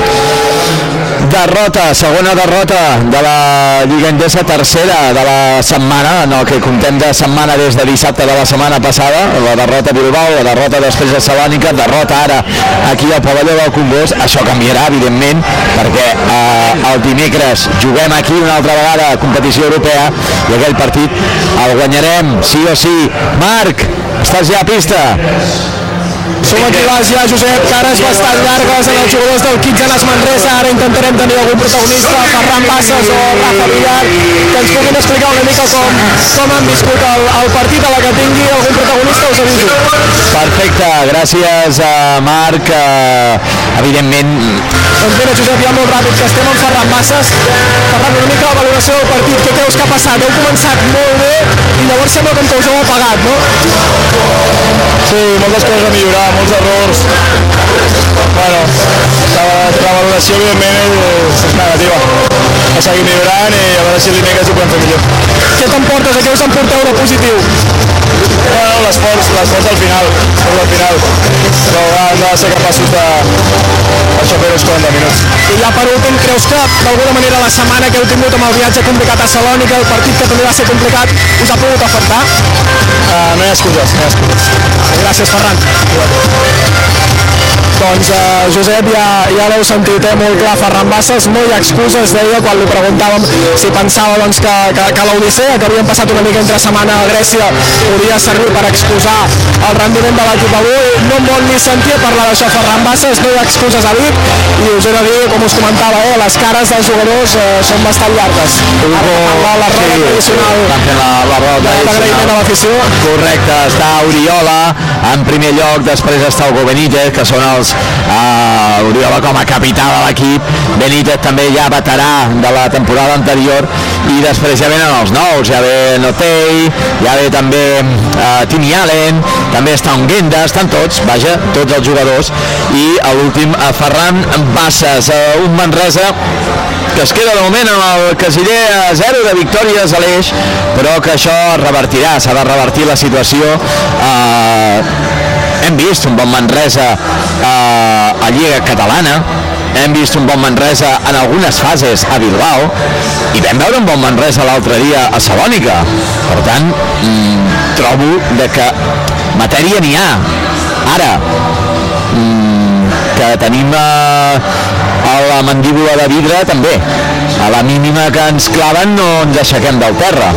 S1: Derrota, segona derrota de la Lliga Endesa, tercera de la setmana, en el que comptem de setmana des de dissabte de la setmana passada, la derrota a Bilbao, la derrota després a Salònica, derrota ara aquí al pavelló del Congost. Això canviarà, evidentment, perquè eh, el dimecres juguem aquí una altra vegada a competició europea i aquell partit el guanyarem, sí o sí. Marc, estàs ja a pista?
S4: Som aquí baix ja, Josep, cares bastant llargues en els jugadors del Kitchener Manresa. Ara intentarem tenir algun protagonista, Ferran Bassas o Rafa Villar, que ens puguin explicar una mica com, com han viscut el, el partit. A la que tingui algun protagonista us aviso.
S1: Perfecte, gràcies a Marc. Uh, evidentment...
S4: Doncs mira, Josep, ja molt ràpid, que estem amb Ferran Bassas. Ferran, una mica la valoració del partit. Què creus que ha passat? Heu començat molt bé i llavors sembla com que us heu apagat, no?
S6: Sí, moltes coses a millorar, molts errors. Bueno, la, la valoració evidentment és, és negativa. A seguir millorant i a veure si el dimecres ho podem fer millor.
S4: Què t'emportes? A què us emporteu de positiu?
S6: Bueno, l'esforç, l'esforç al final, l'esforç al final. Però hem de ser capaços de això fer uns quaranta minuts.
S4: I ja per últim, creus que d'alguna manera la setmana que heu tingut amb el viatge complicat a Salònica, el partit que també va ser complicat, us ha pogut afectar?
S6: Uh, no hi ha excuses, no hi ha excuses.
S4: Gràcies, Ferran. Doncs uh, Josep, ja, ja l'heu sentit, eh? Molt clar, Ferran Bassas, no hi ha excuses, deia, quan li preguntàvem si pensava doncs, que, que, que l'Odissea, que havien passat una mica entre setmana a Grècia, podia servir per excusar el rendiment de l'equip avui. No em vol ni sentir a parlar d'això, Ferran Bassas, no hi ha excuses, ha dit, i us he de dir, com us comentava, eh? Les cares dels jugadors eh, són bastant llargues.
S1: Hugo,
S4: la, la roda
S1: sí,
S4: tradicional,
S1: la, la roda
S4: d'agraïment a l'afició.
S1: Correcte, està Oriola en primer lloc, després està Hugo Benítez, que són els uh, Oriola com a capità de l'equip, Benítez també ja veterà de la temporada anterior, i després ja venen els nous, ja ve Notei, ja ve també uh, Tini Allen, també està Onguenda, estan tots, vaja, tots els jugadors, i a l'últim uh, Ferran Bassas, uh, un Manresa que es queda de moment amb el casiller a zero de victòries a l'Eix, però que això es revertirà, s'ha de revertir la situació. Uh, hem vist un bon Manresa uh, a Lliga Catalana, hem vist un bon Manresa en algunes fases a Bilbao, i vam veure un bon Manresa l'altre dia a Salònica. Per tant, mm, trobo de que matèria n'hi ha. Ara, mm, que tenim uh, a la mandíbula de vidre també. A la mínima que ens claven no ens aixequem del terra.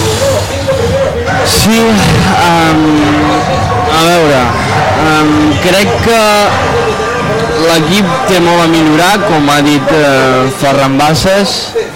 S2: Sí, um, a veure, um, crec que l'equip té molt a millorar, com ha dit uh, Ferran Bassas.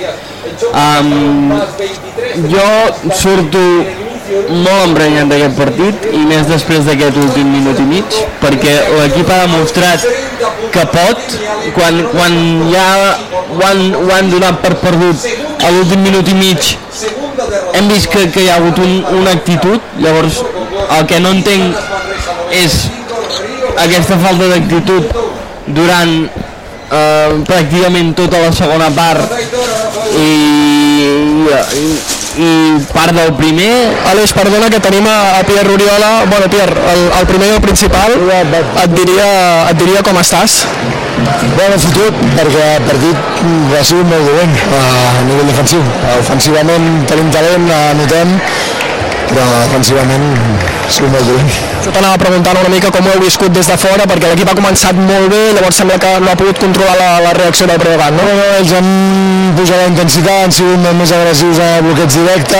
S2: Um, jo surto molt emprenyat d'aquest partit, i més després d'aquest últim minut i mig, perquè l'equip ha demostrat que pot, quan, quan ja ho han, ho han donat per perdut a l'últim minut i mig, hem vist que, que hi ha hagut un, una actitud. Llavors el que no entenc és aquesta falta d'actitud durant eh, pràcticament tota la segona part i, i, i part del primer.
S4: Aleix, perdona, que tenim a, a Pierre Oriola. Bueno, Pierre, el, el primer i el principal, et diria, et diria com estàs?
S6: Bueno, fotut, perquè el partit ha sigut molt dolent a nivell defensiu. Ofensivament tenim talent, notem, però defensivament ha sigut molt dolent.
S4: Jo t'anava preguntant una mica com ho heu viscut des de fora, perquè l'equip ha començat molt bé, llavors sembla que no ha pogut controlar la, la reacció del Breogán, no?
S6: No, ells han posat la intensitat, han sigut molt més agressius a bloqueig directe,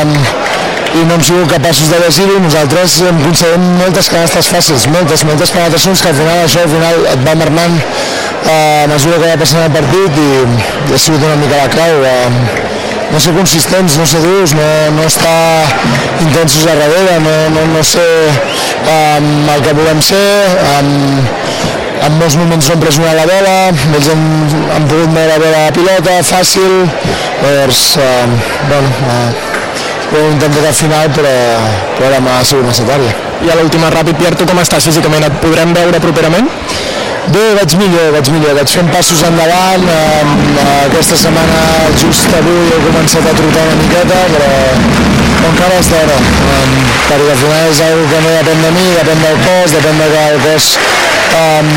S6: i no hem sigut capaços de llegir-ho. Nosaltres hem concedit moltes canastes fàcils, moltes, moltes penetracions, que al final això al final et va marmant a mesura que va passant el partit, i, i ha sigut una mica la clau. No ser consistents, no ser durs, no, no estar intensos a darrere, no, no, no ser um, el que volem ser. Um, en molts moments no hem pressionat la bola, ells han, han pogut moure la pilota fàcil. Llavors, um, bueno, uh, ho hem intentat al final, però, però ara m'ha sigut necessària.
S4: I a l'última, ràpid, Pierre, tu com estàs físicament? Et podrem veure properament?
S6: Bé, vaig millor, vaig millor, vaig fent passos endavant. Eh, aquesta setmana, just avui, he començat a trotar una miqueta, però, però encara és d'hora, eh, perquè al final és una que no depèn de mi, depèn del cos, depèn de que el cos eh,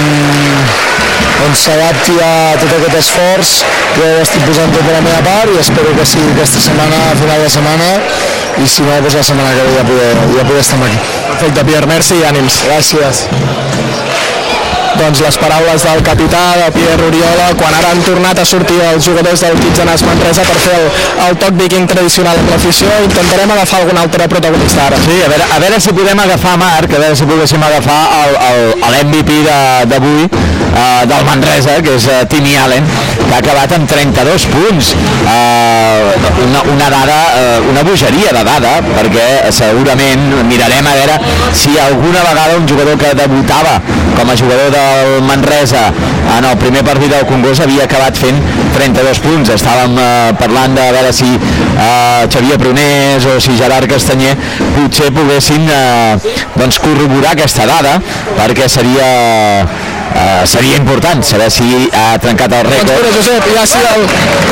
S6: doncs s'adapti a tot aquest esforç. Jo estic posant tota la meva part i espero que sigui aquesta setmana, a final de setmana, i si no, doncs la setmana que ve ja poder, ja poder estar aquí.
S4: Perfecte, Pierre, merci i ànims.
S6: Gràcies.
S4: doncs, les paraules del capità, de Pierre Oriola, quan ara han tornat a sortir els jugadors del Kitzenes Manresa per fer el, el toc viking tradicional amb l'afició. Intentarem agafar algun altre protagonista ara.
S1: Sí, a veure, a veure si podem agafar Marc, a veure si poguéssim agafar l'M V P d'avui uh, del Manresa, que és uh, Timmy Allen, que ha acabat amb trenta-dos punts. Uh, una, una dada, uh, una bogeria de dada, perquè segurament mirarem a veure si alguna vegada un jugador que debutava com a jugador del Manresa en el primer partit del Congost havia acabat fent trenta-dos punts. Estàvem uh, parlant de veure si uh, Xavier Prunés o si Gerard Castanyer potser poguessin uh, doncs corroborar aquesta dada, perquè seria uh, seria important saber si ha trencat el rècord.
S4: Doncs, Josep, ja si el,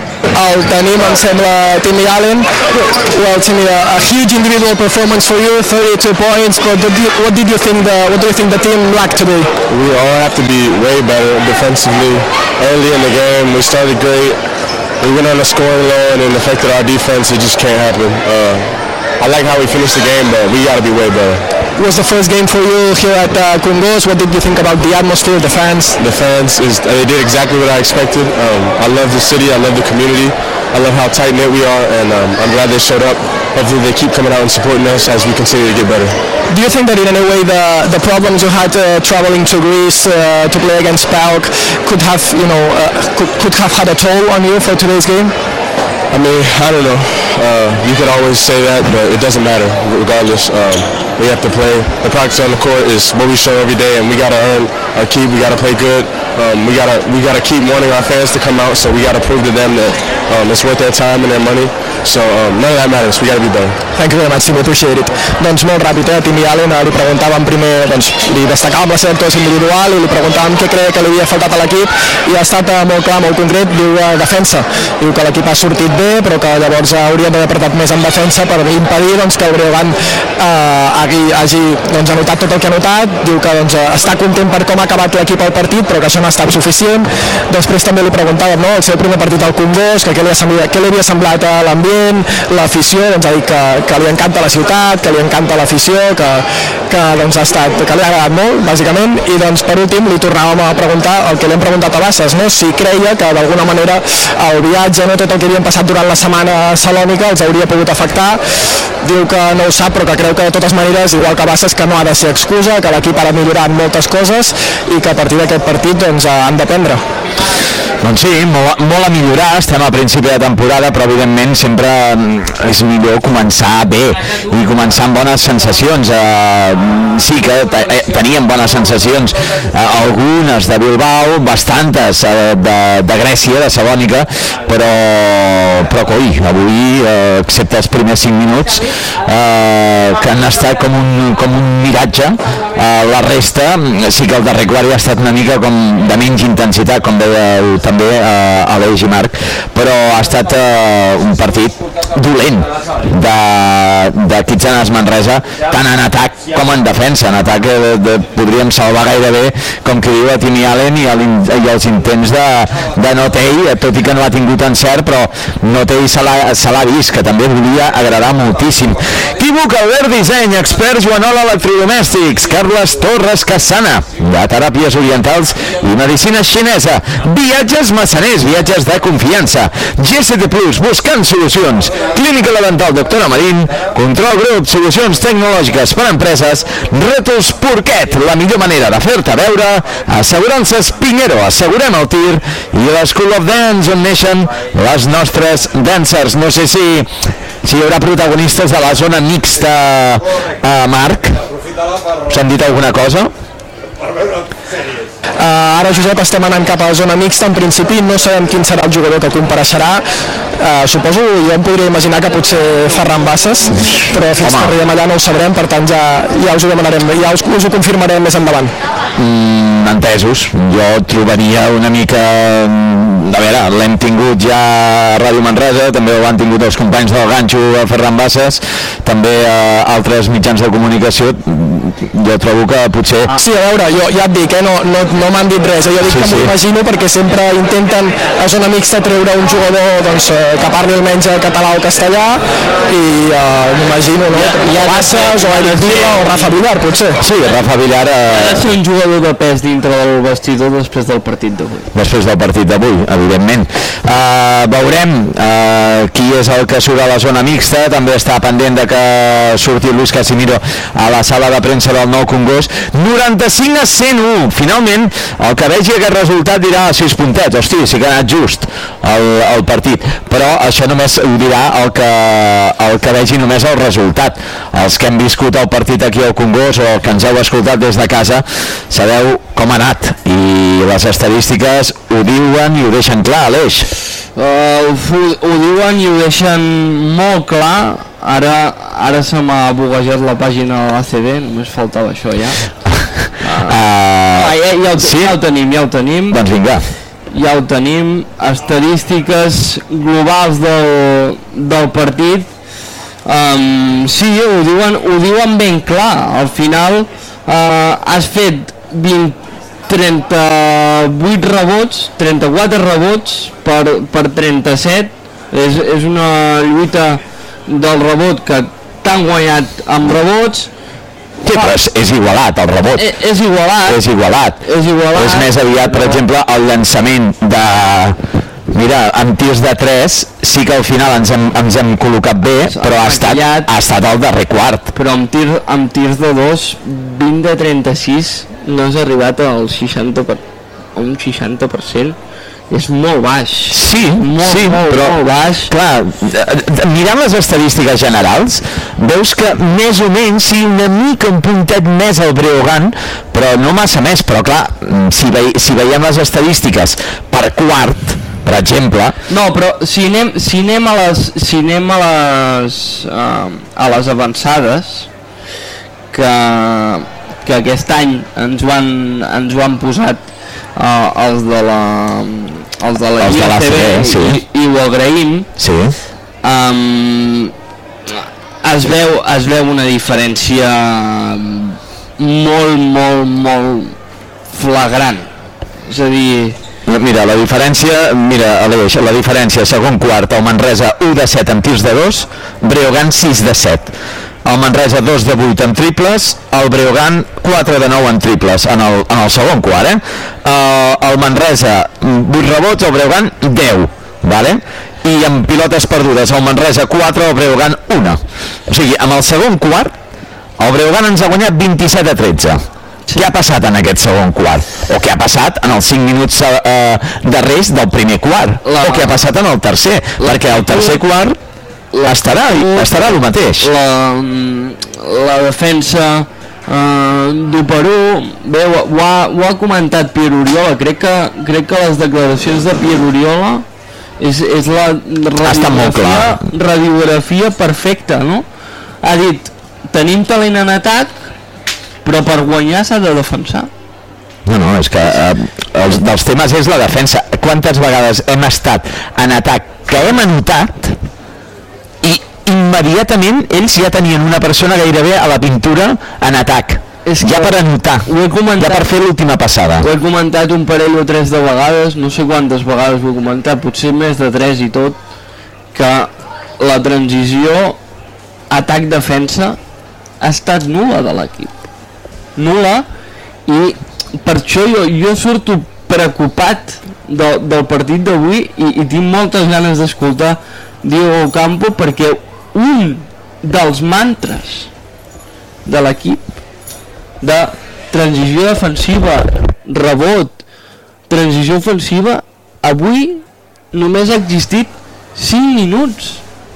S4: el tenim, em sembla, Timmy Allen. Well, Timmy, a, a huge individual performance for you, thirty-two points, but did you, what did you think the what do you think the team lacked today?
S7: We all have to be way better defensively. Early in the game, we started great. We went on a scoring low and it affected our defense. It just can't happen. Uh, I like how we finished the game, but we got to be way better.
S4: It was the first game for you here at uh, Congost. What did you think about the atmosphere, the fans?
S7: The fans, is they did exactly what I expected. Um, I love the city. I love the community. I love how tight-knit we are, and um, I'm glad they showed up. Hopefully they keep coming out and supporting us as we continue to get better.
S4: Do you think that in any way the, the problems you had uh, traveling to Greece uh, to play against PAOK could have, you know, uh, could, could have had a toll on you for today's game?
S7: I mean, I don't know. Uh, you could always say that, but it doesn't matter. Regardless, um, we have to play. The practice on the court is what we show every day, and we got to earn our keep. We got to play good. Um, we got to we got to keep wanting our fans to come out. So we got to prove to them that um, it's worth their time and their money. So um, none of that matters. We got to be better.
S4: Thank you very much, Timmy. Appreciate it. Doncs molt ràpid, eh? Timmy Allen, li preguntàvem primer, doncs, li destacàvem la seva actuació individual i li preguntàvem què creia que li havia faltat a l'equip, i ha estat uh, molt clar, molt concret. Diu uh, defensa. Diu que l'equip ha sortit bé, però que llavors hauria d'haver apretat més en defensa per impedir doncs, que el Breogán uh, hagi, hagi doncs, anotat tot el que ha anotat. Diu que doncs, està content per com ha acabat l'equip al partit, però que això no ha estat suficient. Després també li preguntàvem, no?, el seu primer partit al Congost, que què li, semblat, què li havia semblat a l'ambient, l'afició. Doncs ha dit que, que li encanta la ciutat, que li encanta l'afició, que, que, doncs, ha estat, que li ha agradat molt, bàsicament. I doncs, per últim li tornàvem a preguntar el que li hem preguntat a Bassas, no?, si creia que d'alguna manera el viatge, no, tot el que havien passat durant la setmana a Salònica els hauria pogut afectar. Diu que no ho sap, però que creu que de totes maneres, igual que Bassas, que no ha de ser excusa, que l'equip ha de millorar en moltes coses i que a partir d'aquest partit doncs, han d'aprendre.
S1: Doncs sí, molt, molt a millorar, estem a principi de temporada, però evidentment sempre és millor començar bé i començar amb bones sensacions. Uh, sí que teníem bones sensacions, uh, algunes de Bilbao, bastantes uh, de, de Grècia, de Salònica, però, però coi, avui, uh, excepte els primers cinc minuts, uh, que han estat com un, com un miratge, uh, la resta, sí que el darrer quart ha estat una mica com de menys intensitat, com deia també a l'Eix i Marc, però ha estat uh, un partit dolent de, de Kitzenes Manresa, tant en atac com en defensa. En atac eh, de, podríem salvar gairebé, com que diu a Timmy Allen, i, el, i els intents de, de Notei, tot i que no ha tingut encert, però Notei se l'ha vist, que també volia agradar moltíssim. Equívoc Albert Disseny, expert Joanola Electrodomèstics, Carles Torres Cassana, de teràpies orientals i medicina xinesa, viatges massaners, viatges de confiança, G S T Plus, buscant solucions, Clínica La Dental Doctora Marín, Control Group, solucions tecnològiques per a empreses, Rètols Porquet, la millor manera de fer-te veure, Assegurances Pinheiro, assegurem el tir, i l'School of Dance, on neixen les nostres dancers. No sé si, si hi haurà protagonistes de la zona mixta, a Marc. Us han dit alguna cosa?
S4: Uh, ara, Josep, estem anant cap a la zona mixta. En principi no sabem quin serà el jugador que compareixerà. Uh, suposo, jo em podria imaginar que potser Ferran Bassas, però fins Home. que arribem allà no ho sabrem, per tant ja, ja us ho demanarem, ja us, us ho confirmarem més endavant.
S1: Mm, entesos. Jo trobaria una mica... A veure, l'hem tingut ja a Ràdio Manresa, també ho han tingut els companys del Ganxo, a Ferran Bassas, també a altres mitjans de comunicació. jo trobo que potser...
S4: Ah. Sí, a veure, jo ja et dic, eh, no, no, no m'han dit res, eh? Jo dic sí, que m'ho sí. imagino perquè sempre intenten a zona mixta treure un jugador doncs, que parli almenys català o castellà i uh, m'imagino, no? Hi ha Bassas o Eric Vila o Rafa Villar, potser.
S1: Sí, Rafa Villar... Eh...
S2: Ha de ser un jugador de pes dintre del vestidor després del partit d'avui.
S1: Després del partit d'avui, evidentment. Uh, veurem uh, qui és el que surt a la zona mixta, també està pendent de que surti Luis Casimiro a la sala de premsa del Nou Congost. noranta-cinc a cent u, finalment el que vegi aquest resultat dirà sis puntets, hosti, sí que ha anat just el, el partit, però això només ho dirà el que, el que vegi només el resultat. Els que hem viscut el partit aquí al Congost o que ens heu escoltat des de casa sabeu com ha anat i les estadístiques ho diuen i ho deixen clar, Aleix.
S2: Uh, ho, ho diuen i ho deixen molt clar. Ara, ara se m'ha buguejat la pàgina de l'A C B, només faltava això ja. Uh, uh, ah, ja, ja, ho, sí? ja ho tenim, ja ho tenim.
S1: Doncs vinga.
S2: Ja ho tenim, estadístiques globals del, del partit. Um, sí, ho diuen, ho diuen ben clar. Al final uh, has fet vint, trenta-vuit rebots, trenta-quatre rebots per, per trenta-set. És, és una lluita del rebot que t'han guanyat amb rebots.
S1: Sí, però és, és igualat el rebot.
S2: És, és igualat.
S1: És igualat.
S2: És igualat.
S1: És més aviat, per exemple, el llançament de... Mira, amb tirs de tres sí que al final ens hem, ens hem col·locat bé, però ha estat, ha estat el darrer quart.
S2: Però amb, tir, amb tirs de dos, vint de trenta-sis, no has arribat al seixanta per, a un seixanta per cent. És molt baix.
S1: Sí,
S2: molt,
S1: sí,
S2: molt,
S1: però
S2: molt baix.
S1: Clar, mirant les estadístiques generals, veus que més o menys, sí, una mica un puntet més al Breogán, però no massa més, però clar, si, ve, si veiem les estadístiques per quart, per exemple...
S2: No, però si anem, si anem a les, si anem a les, uh, a les avançades, que, que aquest any ens ho han, ens ho han posat uh, els de la... els de la I A C B, sí. i, i ho agraïm,
S1: sí.
S2: um, es, veu, es veu una diferència molt, molt, molt flagrant. És a dir...
S1: Mira, la diferència, mira, Aleix, la diferència, segon quart, el Manresa u de set amb tirs de dos, Breogán sis de set. El Manresa dos de vuit en triples, el Breogán quatre de nou en triples en el, en el segon quart, eh? Uh, el Manresa vuit rebots, el Breogán deu, vale? I amb pilotes perdudes, el Manresa quatre, el Breogán una. O sigui, amb el segon quart, el Breogán ens ha guanyat vint-i-set a tretze. Què ha passat en aquest segon quart? O què ha passat en els cinc minuts eh, darrers del primer quart? La... O què ha passat en el tercer? La... Perquè el tercer quart estarà, estarà el mateix.
S2: La, la defensa uh, d'u per u, bé, ho, ho, ha, ho ha comentat Pierre Oriola. Crec que, crec que les declaracions de Pierre Oriola és, és la radiografia, radiografia perfecta, no? Ha dit, tenim talent en atac, però per guanyar s'ha de defensar.
S1: No, no, és que eh, els, dels temes és la defensa. Quantes vegades hem estat en atac que hem anotat i immediatament ells ja tenien una persona gairebé a la pintura en atac. És ja per anotar, ho he comentat, ja per fer l'última passada.
S2: Ho he comentat un parell o tres de vegades, no sé quantes vegades ho he comentat, potser més de tres i tot, que la transició atac-defensa ha estat nul·la de l'equip. Nul·la, i per això jo, jo surto preocupat de, del partit d'avui i, i tinc moltes ganes d'escoltar Diego Campo, perquè un dels mantres de l'equip de transició defensiva, rebot, transició ofensiva, avui només ha existit cinc minuts.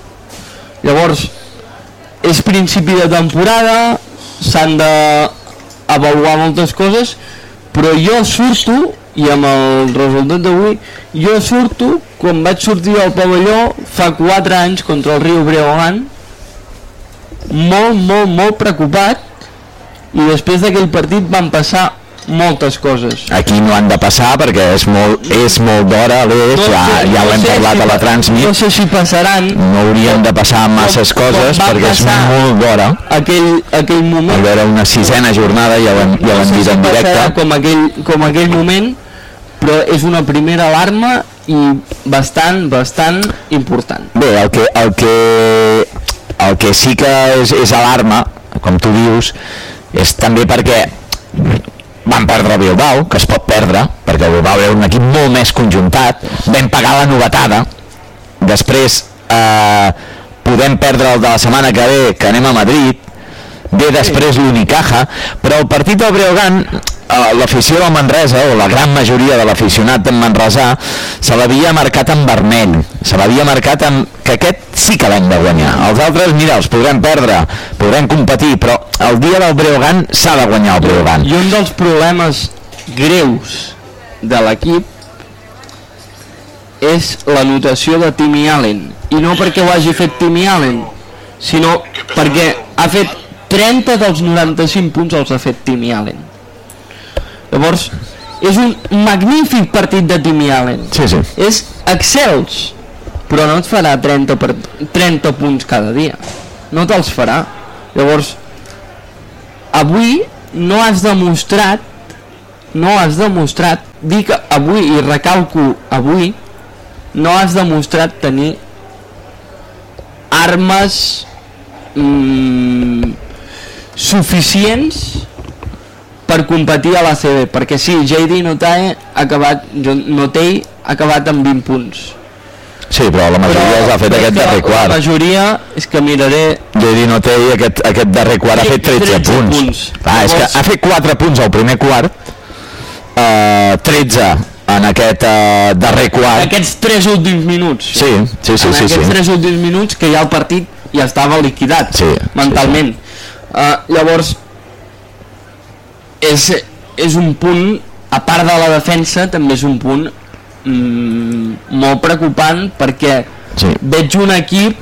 S2: Llavors, és principi de temporada, s'han de avaluar moltes coses, però jo surto, i amb el resultat d'avui, jo surto, quan vaig sortir al pavelló fa quatre anys contra el Rio Breogán, molt, molt, molt preocupat, i després d'aquell partit van passar moltes coses.
S1: Aquí no han de passar perquè és molt, és molt d'hora, Aleix,
S2: no
S1: ja,
S2: sé,
S1: ja
S2: no
S1: ho hem
S2: sé
S1: parlat
S2: si
S1: a la Transmit.
S2: No sé si passaran.
S1: No haurien de passar masses
S2: com,
S1: coses
S2: com
S1: perquè és molt d'hora.
S2: Aquell, aquell moment.
S1: A veure, una sisena jornada, ja ho hem, ja ho hem
S2: no sé
S1: dit
S2: si
S1: en directe.
S2: Com aquell, com aquell moment, però és una primera alarma i bastant, bastant important.
S1: Bé, el que, el que, el que sí que és, és alarma, com tu dius, és també perquè van perdre el Bilbao, que es pot perdre, perquè el Bilbao era un equip molt més conjuntat, vam pagar la novetada, després eh, podem perdre el de la setmana que ve, que anem a Madrid, ve després l'Unicaja, però el partit del Breogán, eh, l'afició del Manresa, o la gran majoria de l'aficionat en Manresà, se l'havia marcat en vermell, se l'havia marcat en que aquest sí que l'hem de guanyar. Els altres, mira, els podrem perdre, podrem competir, però el dia del Breogán s'ha de guanyar el Breogán.
S2: I un dels problemes greus de l'equip és la notació de Timmy Allen, i no perquè ho hagi fet Timmy Allen, sinó perquè ha fet trenta dels noranta-cinc punts els ha fet Timmy Allen. Llavors, és un magnífic partit de Timmy Allen.
S1: Sí, sí.
S2: És excels, però no et farà trenta, per, trenta punts cada dia. No te'ls farà. Llavors, avui no has demostrat, no has demostrat, dic avui i recalco avui, no has demostrat tenir armes mmm, suficients per competir a l'A C B, perquè sí, J D Notay ha acabat, Notay ha acabat amb vint punts.
S1: Sí, però la majoria els ha fet aquest darrer quart.
S2: La majoria és que miraré...
S1: J D Notay aquest, aquest darrer quart ha fet tretze punts. punts. Ah, és que ha fet quatre punts al primer quart, eh, tretze en aquest eh, darrer quart.
S2: Aquests tres últims minuts.
S1: Sí, sí, sí.
S2: En
S1: sí,
S2: aquests
S1: sí.
S2: tres últims minuts que ja el partit ja estava liquidat,
S1: sí,
S2: mentalment.
S1: Sí, sí.
S2: Uh, llavors, és, és un punt, a part de la defensa, també és un punt mm, molt preocupant, perquè
S1: sí.
S2: veig un equip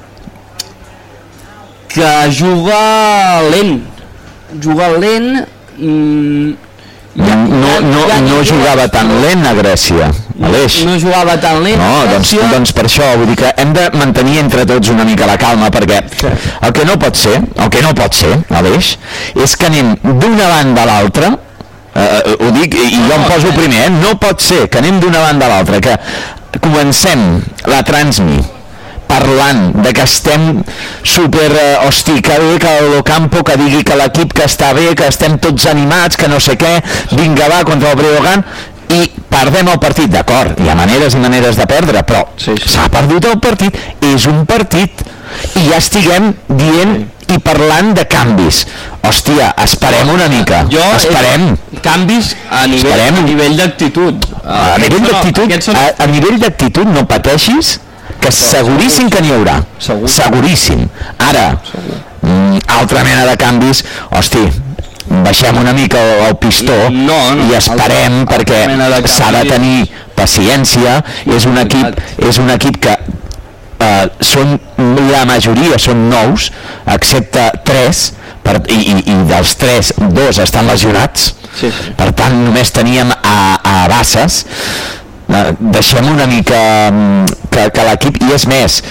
S2: que juga lent, juga lent, mm,
S1: ja, no, no, ja no jugava tan lent a Grècia, Aleix.
S2: No, no jugava tan lent
S1: no,
S2: a Grècia.
S1: Doncs, doncs per això, vull dir que hem de mantenir entre tots una mica la calma, perquè el que no pot ser, el que no pot ser, Aleix, és que anem d'una banda a l'altra, eh, ho dic i jo em poso primer, eh? No pot ser que anem d'una banda a l'altra, que comencem la Transmit parlant de que estem super, eh, hosti, que bé que l'Ocampo que digui que l'equip que està bé, que estem tots animats, que no sé què, vinga va contra el Breogán, i perdem el partit, d'acord, hi ha maneres i maneres de perdre, però s'ha sí, sí. perdut el partit, és un partit, i ja estiguem dient i parlant de canvis. Hòstia, esperem una mica,
S2: jo,
S1: esperem.
S2: Eh, canvis a nivell,
S1: esperem.
S2: a nivell d'actitud.
S1: A, a nivell d'actitud, són... a, a nivell d'actitud no pateixis, que seguríssim que n'hi haurà,
S2: segur.
S1: seguríssim. Ara, mm, altra mena de canvis, hosti, baixem una mica el, el pistó
S2: no, no,
S1: i esperem,
S2: altra,
S1: perquè
S2: altra
S1: s'ha de tenir paciència, és un equip, és un equip que eh, són, la majoria són nous, excepte tres, per, i, i, i dels tres, dos estan lesionats,
S2: sí, sí.
S1: Per tant només teníem a, a Basses. Deixem una mica que, que l'equip, i és més,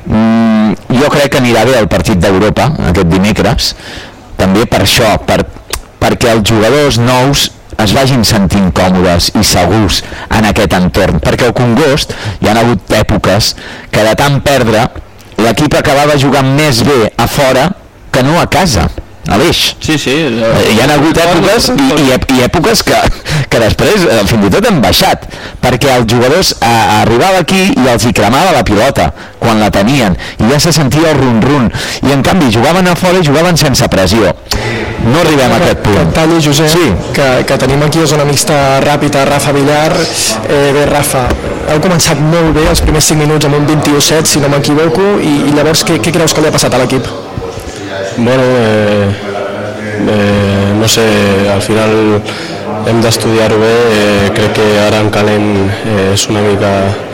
S1: jo crec que anirà bé el partit d'Europa aquest dimecres, també per això, per, perquè els jugadors nous es vagin sentint còmodes i segurs en aquest entorn, perquè al Congost hi ha hagut èpoques que de tant perdre l'equip acabava jugant més bé a fora que no a casa. Aleix,
S2: sí, sí,
S1: eh, hi ha hagut èpoques i, i, i èpoques que, que després eh, fins i tot han baixat, perquè els jugadors eh, arribava aquí i els hi cremava la pilota quan la tenien i ja se sentia el run-run, i en canvi jugaven a fora i jugaven sense pressió. No arribem a aquest punt.
S4: Que talli, Josep,
S1: sí.
S4: que, que tenim aquí a zona mixta ràpida Rafa Villar. Eh, bé, Rafa, heu començat molt bé els primers cinc minuts amb un vint-i-u set, si no m'equivoco, i, i llavors què, què creus que li ha passat a l'equip?
S7: Bueno, eh, eh, no sé, al final hem d'estudiar-ho bé, eh, crec que ara en calent eh, és una mica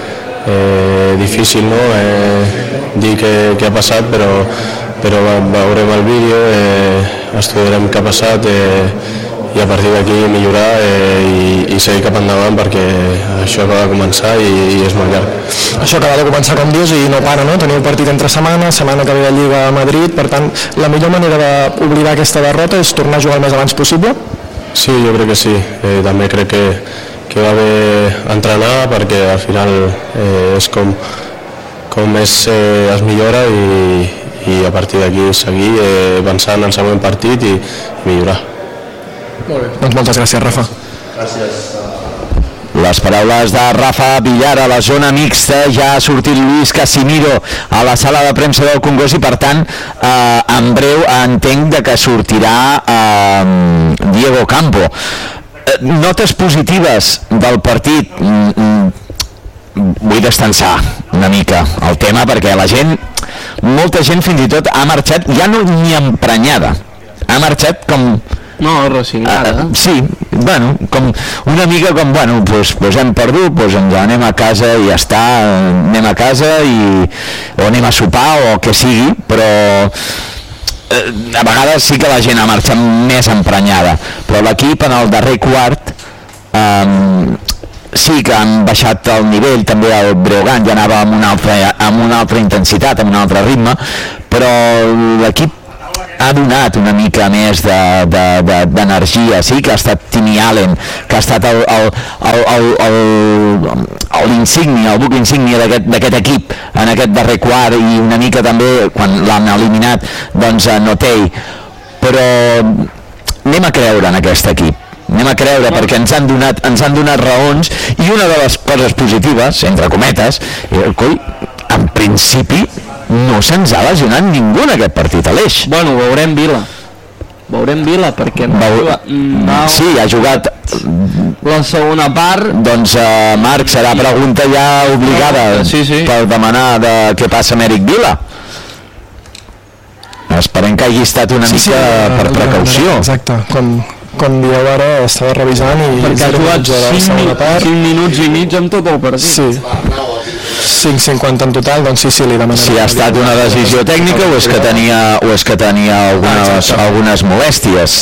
S7: eh, difícil, no? Eh, dir què, què ha passat, però, però veurem el vídeo, eh, estudiarem què ha passat eh, i a partir d'aquí millorar eh, i, i seguir cap endavant perquè això acaba de començar i, i és molt llarg.
S4: Això acaba de començar, com dius, i no para, no? Teniu partit entre setmana, setmana que ve de Lliga a Madrid, per tant, la millor manera d'oblidar aquesta derrota és tornar a jugar el més abans possible?
S7: Sí, jo crec que sí. Eh, també crec que, que va bé entrenar perquè al final eh, és com, com més eh, es millora i, i a partir d'aquí seguir eh, pensant en el següent partit i, i millorar.
S4: Molt bé. Doncs moltes gràcies, Rafa.
S7: Gràcies.
S1: Les paraules de Rafa Villar a la zona mixta. Ja ha sortit Luis Casimiro a la sala de premsa del Congost i per tant eh, en breu entenc de que sortirà eh, Diego Campo. Eh, notes positives del partit. Mm, vull destensar una mica el tema perquè la gent, molta gent fins i tot ha marxat ja no ni emprenyada, ha marxat com
S2: no, resignada.
S1: Uh, sí, bueno, com una mica com, bueno, pues, pues hem perdut, pues ens anem a casa i ja està, anem a casa i, o anem a sopar o que sigui, però eh, a vegades sí que la gent ha marxat més emprenyada, però l'equip en el darrer quart eh, sí que han baixat el nivell, també el Breogán ja anava amb una altra, amb una altra intensitat, amb un altre ritme, però l'equip ha donat una mica més d'energia, de, de, de, sí, que ha estat Timmy Allen, que ha estat el, el, el, el, el, el insígnia, el buc insígnia d'aquest equip en aquest darrer quart i una mica també quan l'han eliminat doncs a Notei, però anem a creure en aquest equip. Anem a creure perquè ens han donat, ens han donat raons i una de les coses positives, entre cometes, eh, coi, en principi no se'ns ha lesionat ningú en aquest partit a l'Eix.
S2: Bueno, veurem Vila. Veurem Vila perquè no,
S1: Veu...
S2: no...
S1: Sí, ha jugat
S2: la segona part.
S1: Doncs uh, Marc, serà pregunta ja obligada
S2: sí, sí.
S1: per demanar de què passa amb Eric Vila. Esperem que hagi estat una
S4: sí,
S1: mica
S4: sí,
S1: per precaució.
S4: Exacte, com, com dieu ara estava revisant i
S2: perquè ha jugat cinc minuts i mig amb tot el partit.
S4: Sí. cinc cinquanta en total, doncs sí, sí, li demanaré.
S1: Si ha estat una decisió tècnica o és que tenia, o és que tenia algunes, algunes molèsties.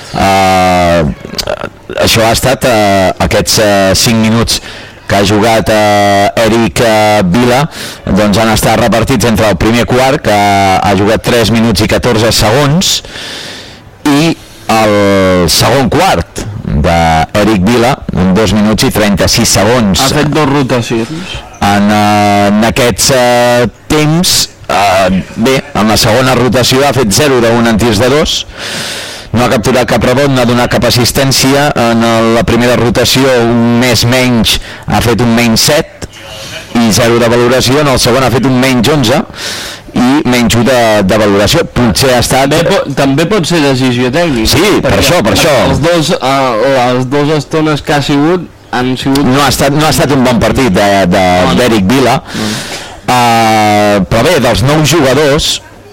S1: Uh, això ha estat uh, aquests uh, cinc minuts que ha jugat uh, Eric uh, Vila, doncs han estat repartits entre el primer quart, que ha jugat tres minuts i catorze segons, i el segon quart d'Eric Vila, en dos minuts i trenta-sis segons.
S2: Ha fet dos rotacions.
S1: En, uh, en aquests uh, temps, uh, bé, en la segona rotació ha fet zero d'un en tirs de dos, no ha capturat cap rebot, no ha donat cap assistència. En la primera rotació un més menys ha fet un menys set i zero de valoració. En el segon ha fet un menys onze i menys un de, de valoració. Potser ha estat...
S2: També, po també pot ser decisió tècnica.
S1: Sí, per això, per això.
S2: Els dos, uh, les dues estones que ha sigut han sigut...
S1: No ha estat, no ha estat un bon partit d'Eric Vila. No. Uh, però bé, dels nous jugadors,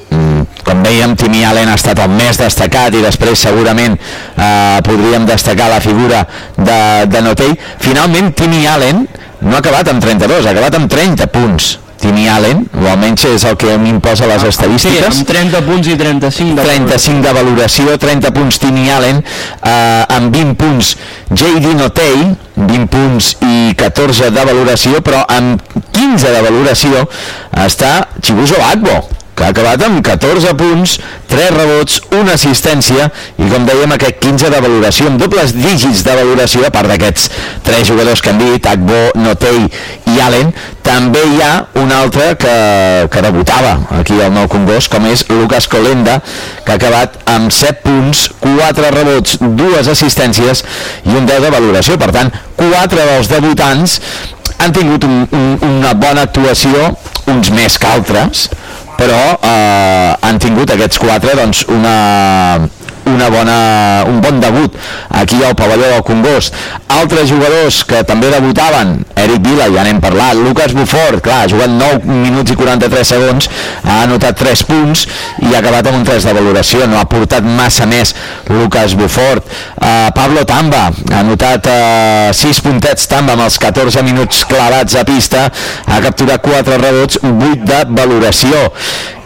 S1: com dèiem, Timmy Allen ha estat el més destacat i després segurament eh, podríem destacar la figura de, de Notei. Finalment Timmy Allen no ha acabat amb trenta-dos, ha acabat amb trenta punts. Timmy Allen, o almenys és el que m'imposa les estadístiques.
S2: Sí, amb trenta punts i trenta-cinc de
S1: trenta-cinc de valoració, trenta punts Timmy Allen, eh, amb vint punts J D Notei, vint punts i catorze de valoració, però amb quinze de valoració està Chibuzo Agbo, que ha acabat amb catorze punts, tres rebots, una assistència i, com dèiem, aquest quinze de valoració, amb dobles dígits de valoració, a part d'aquests tres jugadors que han dit, Agbo, Notei i Allen. També hi ha un altre que, que debutava aquí al Nou Congost, com és Lucas Colenda, que ha acabat amb set punts, quatre rebots, dues assistències i un deu de valoració. Per tant, quatre dels debutants han tingut un, un, una bona actuació, uns més que altres, però eh, han tingut aquests quatre doncs una, una bona, un bon debut aquí al pavelló del Congost. Altres jugadors que també debutaven, Eric Vila, ja n'hem parlat, Lucas Bufort, clar, ha jugat nou minuts i quaranta-tres segons, ha anotat tres punts i ha acabat amb un tres de valoració, no ha portat massa més Lucas Bufort. uh, Pablo Tamba ha anotat uh, sis puntets Tamba amb els catorze minuts clavats a pista, ha capturat quatre rebots, vuit de valoració.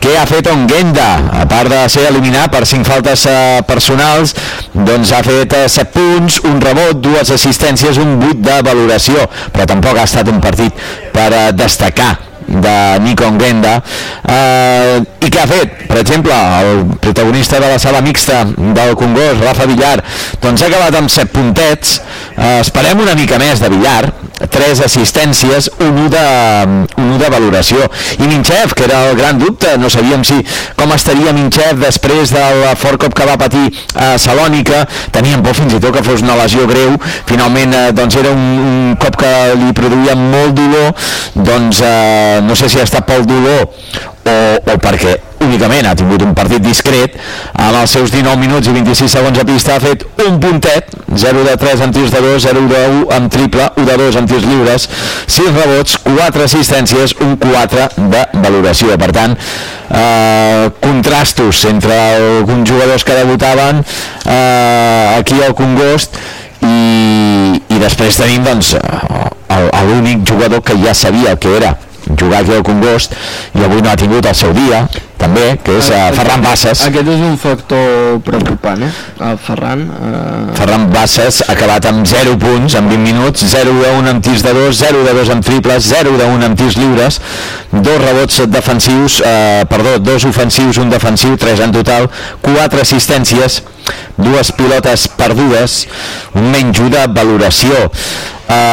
S1: què ha fet Onguenda? A part de ser eliminat per cinc faltes eh, personals, doncs ha fet eh, set punts, un rebot, dues assistències, un vuit de valoració, però tampoc ha estat un partit per eh, destacar de Nico Onguenda. Eh, i què ha fet? Per exemple, el protagonista de la sala mixta del Congost, Rafa Villar, doncs ha acabat amb set puntets. Eh, esperem una mica més de Villar, tres assistències, un u de, un u de valoració. I Minchev, que era el gran dubte, no sabíem si com estaria Minchev després del fort cop que va patir a Salònica. Teníem por fins i tot que fos una lesió greu. Finalment eh, doncs era un, un cop que li produïa molt dolor. Doncs eh, no sé si ha estat pel dolor o, o perquè únicament ha tingut un partit discret. Amb els seus dinou minuts i vint-i-sis segons a pista ha fet un puntet, zero de tres amb tirs de dos, zero de u amb triple, u de dos amb tirs lliures, sis rebots, quatre assistències, un quatre de valoració. Per tant, eh, contrastos entre alguns jugadors que debutaven eh, aquí al Congost i, i després tenim doncs l'únic jugador que ja sabia que era jugar aquí al Congost i avui no ha tingut el seu dia també, que és uh, Ferran Bassas.
S2: Aquest és un factor preocupant, eh? El Ferran uh...
S1: Ferran Bassas ha acabat amb zero punts en vint minuts, zero de un amb tirs de dos, zero de dos amb triples, zero de un amb tirs lliures, dos rebots defensius, eh, perdó, dos ofensius, un defensiu, tres en total, quatre assistències, dues pilotes perdudes, un menys u de valoració. Eh,